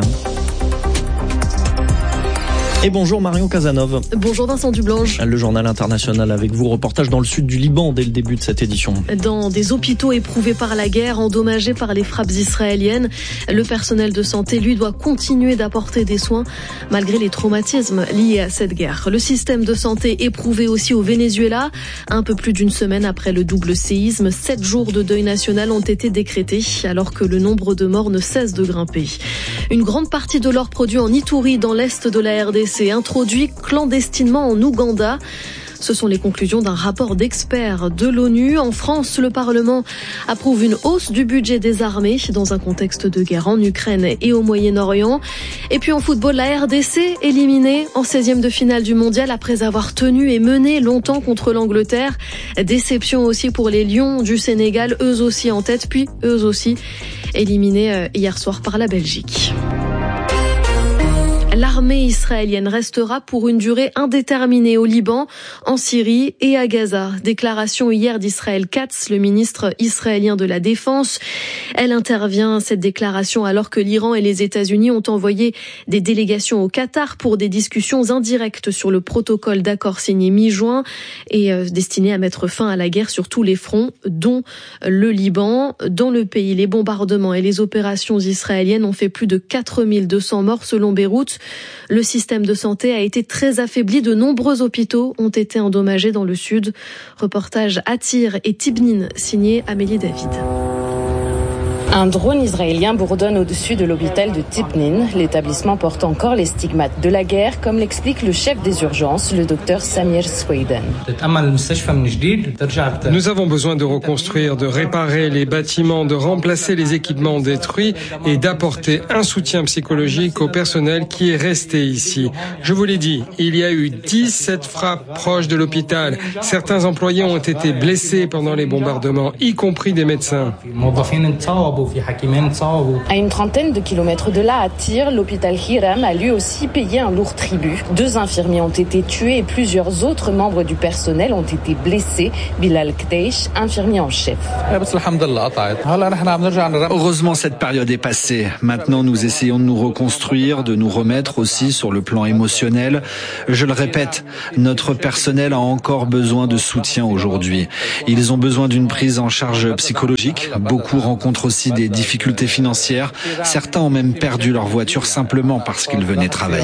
Et bonjour Marion Casanov. Bonjour Vincent Dublanche. Le Journal International avec vous, reportage dans le sud du Liban dès le début de cette édition. Dans des hôpitaux éprouvés par la guerre, endommagés par les frappes israéliennes, le personnel de santé, lui, doit continuer d'apporter des soins malgré les traumatismes liés à cette guerre. Le système de santé éprouvé aussi au Venezuela. Un peu plus d'une semaine après le double séisme, sept jours de deuil national ont été décrétés alors que le nombre de morts ne cesse de grimper. Une grande partie de l'or produit en Ituri dans l'est de la R D C s'est introduit clandestinement en Ouganda. Ce sont les conclusions d'un rapport d'experts de l'ONU. En France, le Parlement approuve une hausse du budget des armées dans un contexte de guerre en Ukraine et au Moyen-Orient. Et puis en football, la R D C éliminée en seizième de finale du mondial après avoir tenu et mené longtemps contre l'Angleterre. Déception aussi pour les Lions du Sénégal, eux aussi en tête, puis eux aussi éliminés hier soir par la Belgique. L'armée israélienne restera pour une durée indéterminée au Liban, en Syrie et à Gaza. Déclaration hier d'Israël Katz, le ministre israélien de la Défense. Elle intervient, cette déclaration, alors que l'Iran et les États-Unis ont envoyé des délégations au Qatar pour des discussions indirectes sur le protocole d'accord signé mi-juin et euh, destiné à mettre fin à la guerre sur tous les fronts, dont le Liban. Dans le pays, les bombardements et les opérations israéliennes ont fait plus de quatre mille deux cents morts selon Beyrouth. Le système de santé a été très affaibli. De nombreux hôpitaux ont été endommagés dans le sud. Reportage à Tyr et Tibnin, signé Amélie David. Un drone israélien bourdonne au-dessus de l'hôpital de Tibnin. L'établissement porte encore les stigmates de la guerre, comme l'explique le chef des urgences, le docteur Samir Sweden. Nous avons besoin de reconstruire, de réparer les bâtiments, de remplacer les équipements détruits et d'apporter un soutien psychologique au personnel qui est resté ici. Je vous l'ai dit, il y a eu dix-sept frappes proches de l'hôpital. Certains employés ont été blessés pendant les bombardements, y compris des médecins. À une trentaine de kilomètres de là, à Tyr, l'hôpital Hiram a lui aussi payé un lourd tribut. Deux infirmiers ont été tués et plusieurs autres membres du personnel ont été blessés. Bilal Kteish, infirmier en chef. Heureusement, cette période est passée. Maintenant, nous essayons de nous reconstruire, de nous remettre aussi sur le plan émotionnel. Je le répète, notre personnel a encore besoin de soutien aujourd'hui. Ils ont besoin d'une prise en charge psychologique. Beaucoup rencontrent aussi des difficultés financières. Certains ont même perdu leur voiture simplement parce qu'ils venaient travailler.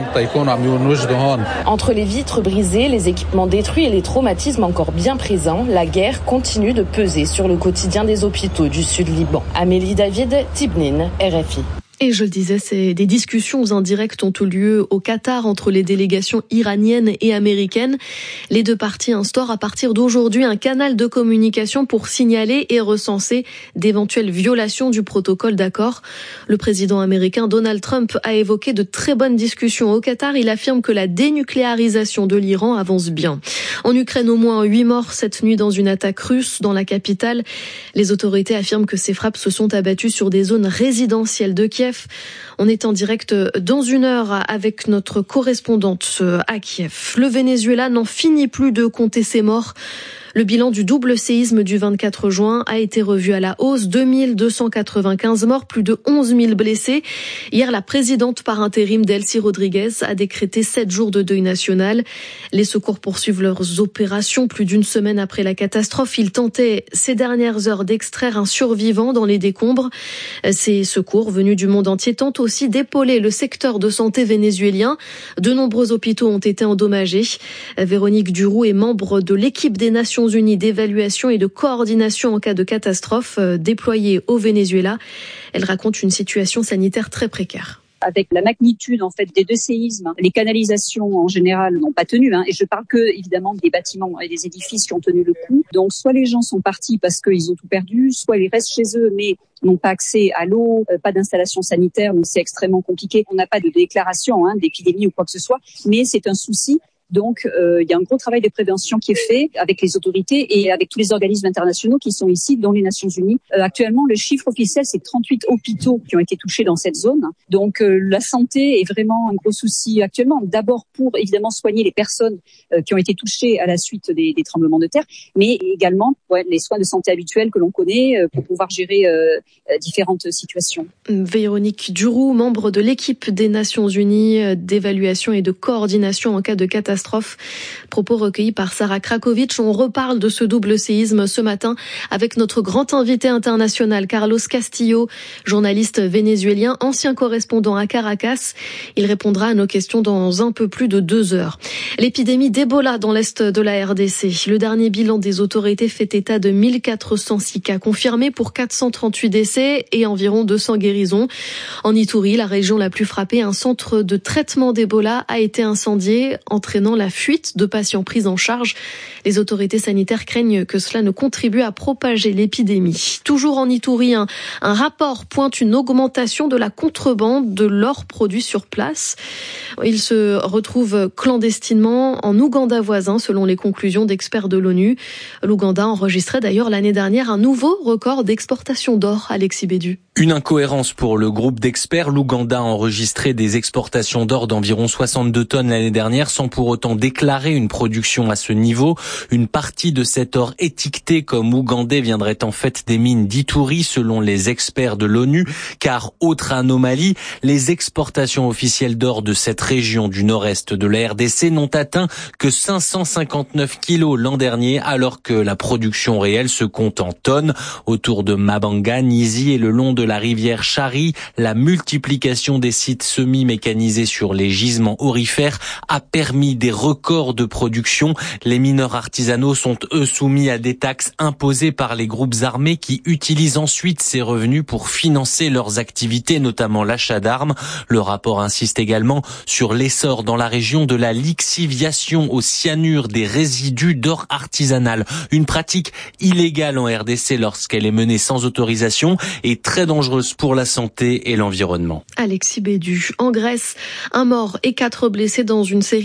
Entre les vitres brisées, les équipements détruits et les traumatismes encore bien présents, la guerre continue de peser sur le quotidien des hôpitaux du sud Liban. Amélie David, Tibnin, R F I. Et je le disais, c'est des discussions indirectes ont eu lieu au Qatar entre les délégations iraniennes et américaines. Les deux parties instaurent à partir d'aujourd'hui un canal de communication pour signaler et recenser d'éventuelles violations du protocole d'accord. Le président américain Donald Trump a évoqué de très bonnes discussions au Qatar. Il affirme que la dénucléarisation de l'Iran avance bien. En Ukraine, au moins huit morts cette nuit dans une attaque russe dans la capitale. Les autorités affirment que ces frappes se sont abattues sur des zones résidentielles de Kiev. On est en direct dans une heure avec notre correspondante à Kiev. Le Venezuela n'en finit plus de compter ses morts. Le bilan du double séisme du vingt-quatre juin a été revu à la hausse. deux mille deux cent quatre-vingt-quinze morts, plus de onze mille blessés. Hier, la présidente par intérim Delcy Rodriguez a décrété sept jours de deuil national. Les secours poursuivent leurs opérations plus d'une semaine après la catastrophe. Ils tentaient ces dernières heures d'extraire un survivant dans les décombres. Ces secours venus du monde entier tentent aussi d'épauler le secteur de santé vénézuélien. De nombreux hôpitaux ont été endommagés. Véronique Duroux est membre de l'équipe des Nations Unies d'évaluation et de coordination en cas de catastrophe déployée au Venezuela. Elle raconte une situation sanitaire très précaire. Avec la magnitude en fait des deux séismes, les canalisations en général n'ont pas tenu. Hein, et je parle que évidemment des bâtiments et des édifices qui ont tenu le coup. Donc soit les gens sont partis parce qu'ils ont tout perdu, soit ils restent chez eux mais n'ont pas accès à l'eau, euh, pas d'installation sanitaire, donc c'est extrêmement compliqué. On n'a pas de déclaration hein, d'épidémie ou quoi que ce soit, mais c'est un souci. Donc, euh, il y a un gros travail de prévention qui est fait avec les autorités et avec tous les organismes internationaux qui sont ici, dont les Nations Unies. Euh, actuellement, le chiffre officiel, c'est trente-huit hôpitaux qui ont été touchés dans cette zone. Donc, euh, la santé est vraiment un gros souci actuellement. D'abord pour, évidemment, soigner les personnes euh, qui ont été touchées à la suite des, des tremblements de terre, mais également ouais, les soins de santé habituels que l'on connaît euh, pour pouvoir gérer euh, différentes situations. Véronique Duroux, membre de l'équipe des Nations Unies d'évaluation et de coordination en cas de catastrophe. Propos recueillis par Sarah Krakowicz. On reparle de ce double séisme ce matin avec notre grand invité international, Carlos Castillo, journaliste vénézuélien, ancien correspondant à Caracas. Il répondra à nos questions dans un peu plus de deux heures. L'épidémie d'Ebola dans l'est de la R D C. Le dernier bilan des autorités fait état de mille quatre cent six cas confirmés pour quatre cent trente-huit décès et environ deux cents guérisons. En Ituri, la région la plus frappée, un centre de traitement d'Ebola a été incendié, entraînant la fuite de patients pris en charge. Les autorités sanitaires craignent que cela ne contribue à propager l'épidémie. Toujours en Ituri, un, un rapport pointe une augmentation de la contrebande de l'or produit sur place. Il se retrouve clandestinement en Ouganda voisin, selon les conclusions d'experts de l'ONU. L'Ouganda enregistrait d'ailleurs l'année dernière un nouveau record d'exportation d'or. Alexis Bédu. Une incohérence pour le groupe d'experts. L'Ouganda a enregistré des exportations d'or d'environ soixante-deux tonnes l'année dernière sans pour autant déclarer une production à ce niveau. Une partie de cet or étiqueté comme ougandais viendrait en fait des mines d'Ituri selon les experts de l'ONU, car autre anomalie, les exportations officielles d'or de cette région du nord-est de la R D C n'ont atteint que cinq cent cinquante-neuf kilos l'an dernier, alors que la production réelle se compte en tonnes. Autour de Mabanga, Nizi et le long de la rivière Chari, la multiplication des sites semi-mécanisés sur les gisements aurifères a permis des records de production. Les mineurs artisanaux sont eux soumis à des taxes imposées par les groupes armés qui utilisent ensuite ces revenus pour financer leurs activités, notamment l'achat d'armes. Le rapport insiste également sur l'essor dans la région de la lixiviation au cyanure des résidus d'or artisanal. Une pratique illégale en R D C lorsqu'elle est menée sans autorisation et très dangereuse pour la santé et l'environnement. Alexis Bédu. En Grèce, un mort et quatre blessés dans une série d'attentats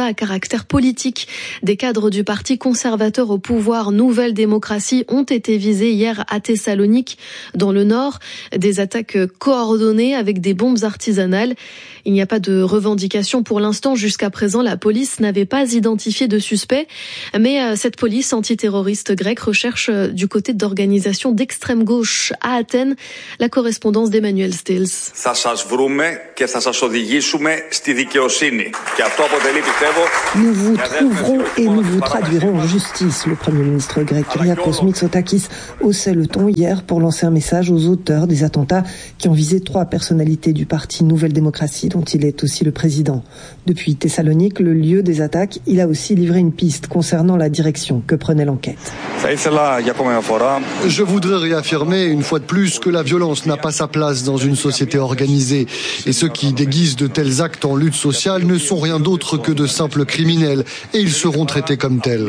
attentats à caractère politique. Des cadres du parti conservateur au pouvoir Nouvelle Démocratie ont été visés hier à Thessalonique, dans le nord. Des attaques coordonnées avec des bombes artisanales. Il n'y a pas de revendication pour l'instant. Jusqu'à présent, la police n'avait pas identifié de suspect. Mais cette police antiterroriste grecque recherche du côté d'organisations d'extrême gauche à Athènes. La correspondance d'Emmanuel Stills. Nous vous trouverons et nous vous traduirons en justice. Le Premier ministre grec Kyriakos Mitsotakis haussait le ton hier pour lancer un message aux auteurs des attentats qui ont visé trois personnalités du parti Nouvelle Démocratie, dont il est aussi le président. Depuis Thessalonique, le lieu des attaques, il a aussi livré une piste concernant la direction que prenait l'enquête. Je voudrais réaffirmer une fois de plus que la violence n'a pas sa place dans une société organisée. Et ceux qui déguisent de tels actes en lutte sociale ne sont rien d'autre que de simples criminels. Et ils seront traités comme tels.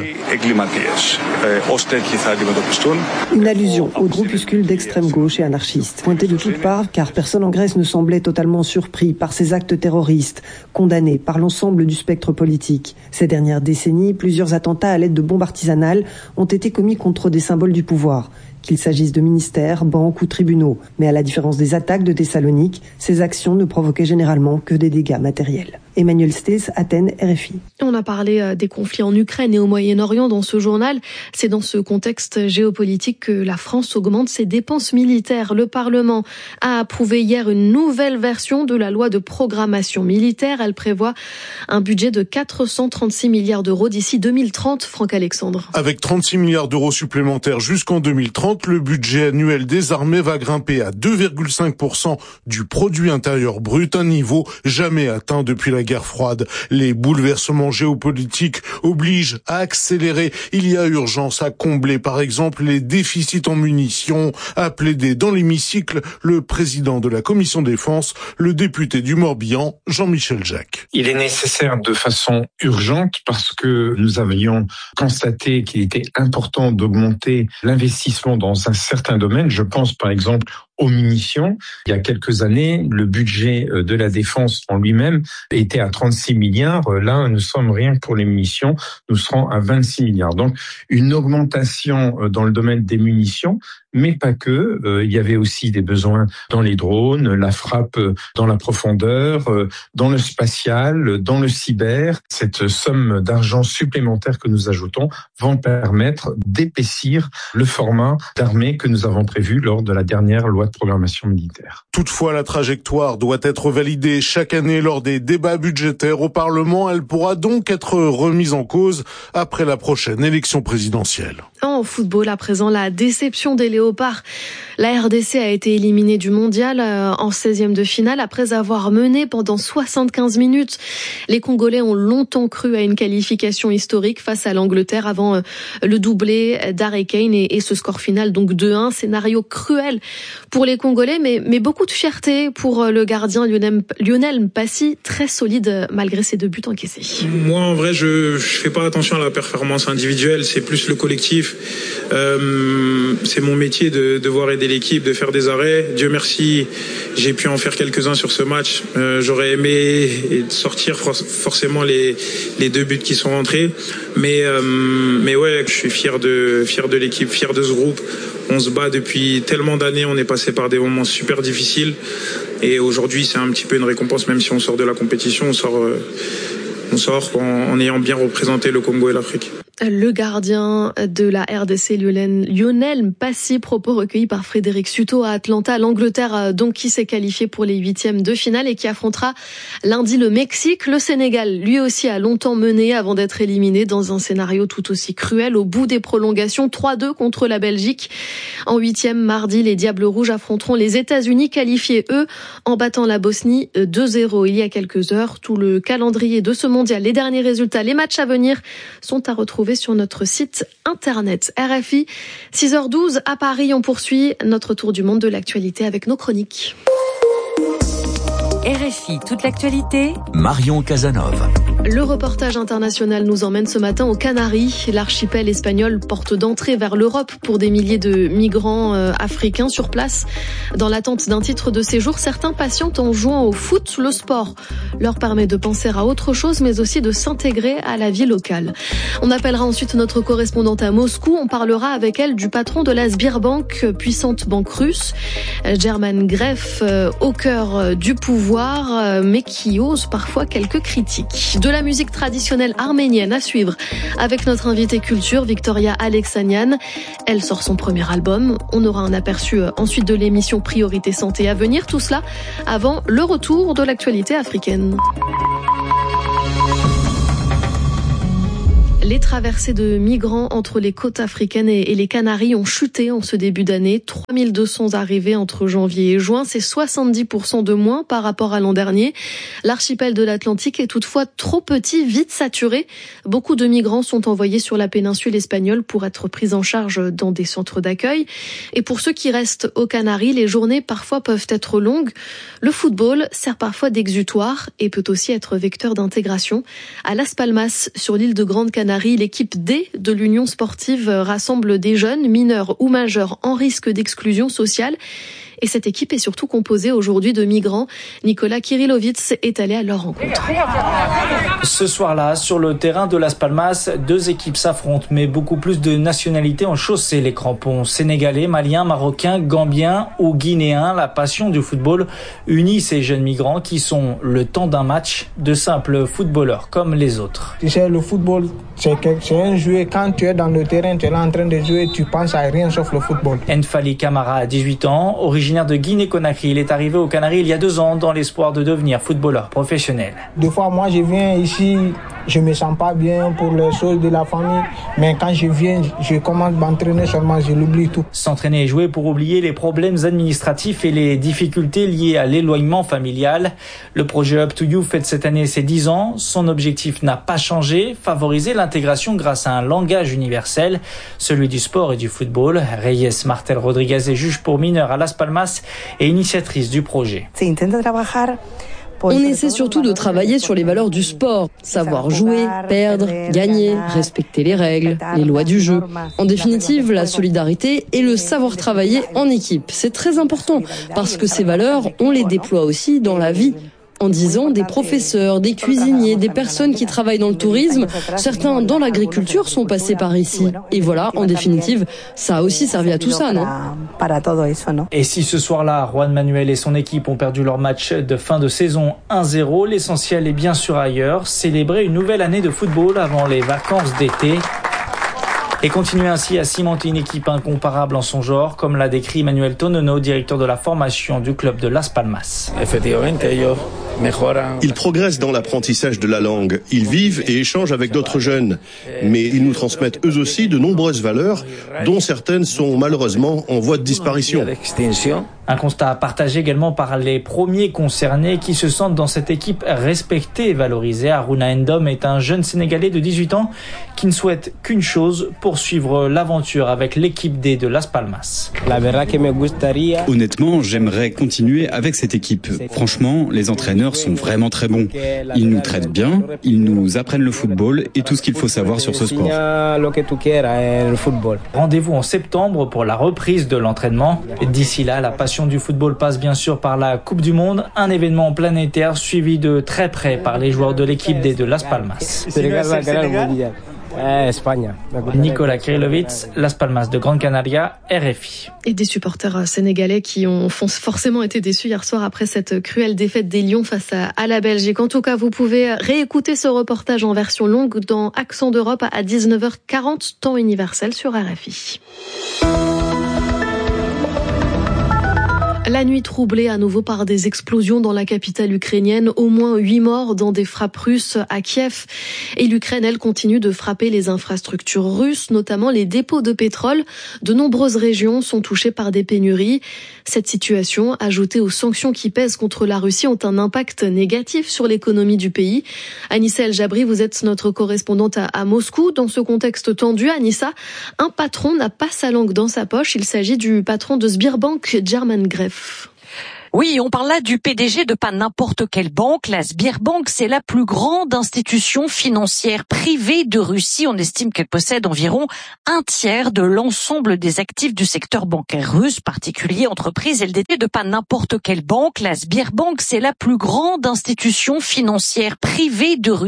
Une allusion au groupuscule d'extrême gauche et anarchistes, pointé de toutes parts, car personne en Grèce ne semblait totalement surpris par ces actes terroristes, condamnés par l'ensemble du spectre politique. Ces dernières décennies, plusieurs attentats à l'aide de bombes artisanales ont été commis contre des symboles du pouvoir, qu'il s'agisse de ministères, banques ou tribunaux. Mais à la différence des attaques de Thessalonique, ces actions ne provoquaient généralement que des dégâts matériels. Emmanuel Stills, Athènes, R F I. On a parlé des conflits en Ukraine et au Moyen-Orient dans ce journal. C'est dans ce contexte géopolitique que la France augmente ses dépenses militaires. Le Parlement a approuvé hier une nouvelle version de la loi de programmation militaire. Elle prévoit un budget de quatre cent trente-six milliards d'euros d'ici deux mille trente. Franck Alexandre. Avec trente-six milliards d'euros supplémentaires jusqu'en deux mille trente, le budget annuel des armées va grimper à deux virgule cinq pour cent du produit intérieur brut, un niveau jamais atteint depuis la guerre froide. Les bouleversements géopolitiques obligent à accélérer. Il y a urgence à combler, par exemple, les déficits en munitions, a plaidé dans l'hémicycle le président de la commission défense, le député du Morbihan, Jean-Michel Jacques. Il est nécessaire de façon urgente parce que nous avions constaté qu'il était important d'augmenter l'investissement dans un certain domaine. Je pense par exemple aux munitions. Il y a quelques années, le budget de la défense en lui-même était à trente-six milliards. Là, nous sommes rien que pour les munitions, nous serons à vingt-six milliards. Donc, une augmentation dans le domaine des munitions, mais pas que. Il y avait aussi des besoins dans les drones, la frappe dans la profondeur, dans le spatial, dans le cyber. Cette somme d'argent supplémentaire que nous ajoutons vont permettre d'épaissir le format d'armée que nous avons prévu lors de la dernière loi de programmation militaire. Toutefois, la trajectoire doit être validée chaque année lors des débats budgétaires au Parlement. Elle pourra donc être remise en cause après la prochaine élection présidentielle. En football, à présent, la déception des Léopards. La R D C a été éliminée du mondial en seizième de finale après avoir mené pendant soixante-quinze minutes. Les Congolais ont longtemps cru à une qualification historique face à l'Angleterre avant le doublé d'Harry Kane et ce score final, donc deux un. Scénario cruel pour les Congolais, mais, mais beaucoup de fierté pour le gardien Lionel, Lionel Mpassi, très solide malgré ses deux buts encaissés. Moi, en vrai, je, je fais pas attention à la performance individuelle, c'est plus le collectif. Euh, c'est mon métier de devoir aider l'équipe, de faire des arrêts. Dieu merci, j'ai pu en faire quelques-uns sur ce match. Euh, j'aurais aimé sortir forcément les, les deux buts qui sont rentrés. Mais, euh, mais ouais, je suis fier de, fier de l'équipe, fier de ce groupe. On se bat depuis tellement d'années, on est passé par des moments super difficiles. Et aujourd'hui, c'est un petit peu une récompense, même si on sort de la compétition, on sort, euh, on sort en, en ayant bien représenté le Congo et l'Afrique. Le gardien de la R D C, Lionel, Lionel Mpassi, propos recueillis par Frédéric Suto à Atlanta. L'Angleterre, donc, qui s'est qualifiée pour les huitièmes de finale et qui affrontera lundi le Mexique. Le Sénégal, lui aussi, a longtemps mené avant d'être éliminé dans un scénario tout aussi cruel. Au bout des prolongations, trois deux contre la Belgique. En huitième, mardi, les Diables Rouges affronteront les États-Unis, qualifiés, eux, en battant la Bosnie deux zéro il y a quelques heures. Tout le calendrier de ce mondial, les derniers résultats, les matchs à venir sont à retrouver sur notre site internet R F I. six heures douze à Paris, on poursuit notre tour du monde de l'actualité avec nos chroniques. R F I, toute l'actualité. Marion Casanova. Le reportage international nous emmène ce matin aux Canaries. L'archipel espagnol, porte d'entrée vers l'Europe pour des milliers de migrants euh, africains sur place. Dans l'attente d'un titre de séjour, certains patientent en jouant au foot. Le sport leur permet de penser à autre chose, mais aussi de s'intégrer à la vie locale. On appellera ensuite notre correspondante à Moscou. On parlera avec elle du patron de la Sberbank, puissante banque russe. German Gref, euh, au cœur du pouvoir, euh, mais qui ose parfois quelques critiques. De la musique traditionnelle arménienne à suivre avec notre invitée culture, Victoria Alexanian. Elle sort son premier album. On aura un aperçu ensuite de l'émission Priorité Santé à venir. Tout cela avant le retour de l'actualité africaine. Les traversées de migrants entre les côtes africaines et les Canaries ont chuté en ce début d'année. trois mille deux cents arrivées entre janvier et juin, c'est soixante-dix pour cent de moins par rapport à l'an dernier. L'archipel de l'Atlantique est toutefois trop petit, vite saturé. Beaucoup de migrants sont envoyés sur la péninsule espagnole pour être pris en charge dans des centres d'accueil. Et pour ceux qui restent aux Canaries, les journées parfois peuvent être longues. Le football sert parfois d'exutoire et peut aussi être vecteur d'intégration. À Las Palmas, sur l'île de Grande Canarie, l'équipe D de l'Union sportive rassemble des jeunes, mineurs ou majeurs en risque d'exclusion sociale. Et cette équipe est surtout composée aujourd'hui de migrants. Nicolas Kirillovitz est allé à leur rencontre. Ce soir-là, sur le terrain de Las Palmas, deux équipes s'affrontent, mais beaucoup plus de nationalités ont chaussé les crampons. Sénégalais, Maliens, Marocains, Gambiens ou Guinéens, la passion du football unit ces jeunes migrants qui sont, le temps d'un match, de simples footballeurs comme les autres. Tu sais, le football, c'est un jeu. Quand tu es dans le terrain, tu es là en train de jouer, tu penses à rien sauf le football. N'Fali Camara a dix-huit ans, originaire de Guinée-Conakry. Il est arrivé aux Canaries il y a deux ans dans l'espoir de devenir footballeur professionnel. Des fois, moi, je viens ici, je me sens pas bien pour les choses de la famille, mais quand je viens, je commence à m'entraîner seulement, je l'oublie tout. S'entraîner et jouer pour oublier les problèmes administratifs et les difficultés liées à l'éloignement familial. Le projet Up to You fête cette année ses dix ans. Son objectif n'a pas changé, favoriser l'intégration grâce à un langage universel, celui du sport et du football. Reyes Martel Rodriguez est juge pour mineurs à Las Palmas et initiatrice du projet. On essaie surtout de travailler sur les valeurs du sport, savoir jouer, perdre, gagner, respecter les règles, les lois du jeu. En définitive, la solidarité et le savoir travailler en équipe. C'est très important parce que ces valeurs, on les déploie aussi dans la vie. En disant des professeurs, des cuisiniers, des personnes qui travaillent dans le tourisme, certains dans l'agriculture sont passés par ici. Et voilà, en définitive, ça a aussi servi à tout ça, non ? Et si ce soir-là, Juan Manuel et son équipe ont perdu leur match de fin de saison un zéro, l'essentiel est bien sûr ailleurs, célébrer une nouvelle année de football avant les vacances d'été. Et continuer ainsi à cimenter une équipe incomparable en son genre, comme l'a décrit Manuel Tonono, directeur de la formation du club de Las Palmas. Ils progressent dans l'apprentissage de la langue. Ils vivent et échangent avec d'autres jeunes. Mais ils nous transmettent eux aussi de nombreuses valeurs, dont certaines sont malheureusement en voie de disparition. Un constat partagé également par les premiers concernés qui se sentent dans cette équipe respectée et valorisée. Aruna Ndom est un jeune Sénégalais de dix-huit ans qui ne souhaite qu'une chose, poursuivre l'aventure avec l'équipe D de Las Palmas. Honnêtement, j'aimerais continuer avec cette équipe. Franchement, les entraîneurs sont vraiment très bons. Ils nous traitent bien, ils nous apprennent le football et tout ce qu'il faut savoir sur ce sport. Rendez-vous en septembre pour la reprise de l'entraînement. D'ici là, la passion du football passe bien sûr par la Coupe du Monde, un événement planétaire suivi de très près par les joueurs de l'équipe D de Las Palmas. Nicolas Kirillovitz, Las Palmas de Grande Canaria, R F I. Et des supporters sénégalais qui ont forcément été déçus hier soir après cette cruelle défaite des Lions face à, à la Belgique. En tout cas, vous pouvez réécouter ce reportage en version longue dans Accent d'Europe à dix-neuf heures quarante, temps universel sur R F I. La nuit troublée à nouveau par des explosions dans la capitale ukrainienne, au moins huit morts dans des frappes russes à Kiev. Et l'Ukraine, elle, continue de frapper les infrastructures russes, notamment les dépôts de pétrole. De nombreuses régions sont touchées par des pénuries. Cette situation, ajoutée aux sanctions qui pèsent contre la Russie, ont un impact négatif sur l'économie du pays. Anissa El Jabri, vous êtes notre correspondante à, à Moscou. Dans ce contexte tendu, Anissa, un patron n'a pas sa langue dans sa poche. Il s'agit du patron de Sberbank, German Gref. Oui, on parle là du P D G de pas n'importe quelle banque. La Sberbank, c'est la plus grande institution financière privée de Russie. On estime qu'elle possède environ un tiers de l'ensemble des actifs du secteur bancaire russe, particuliers, entreprises. Elle détient de pas n'importe quelle banque. La Sberbank, c'est la plus grande institution financière privée de Russie.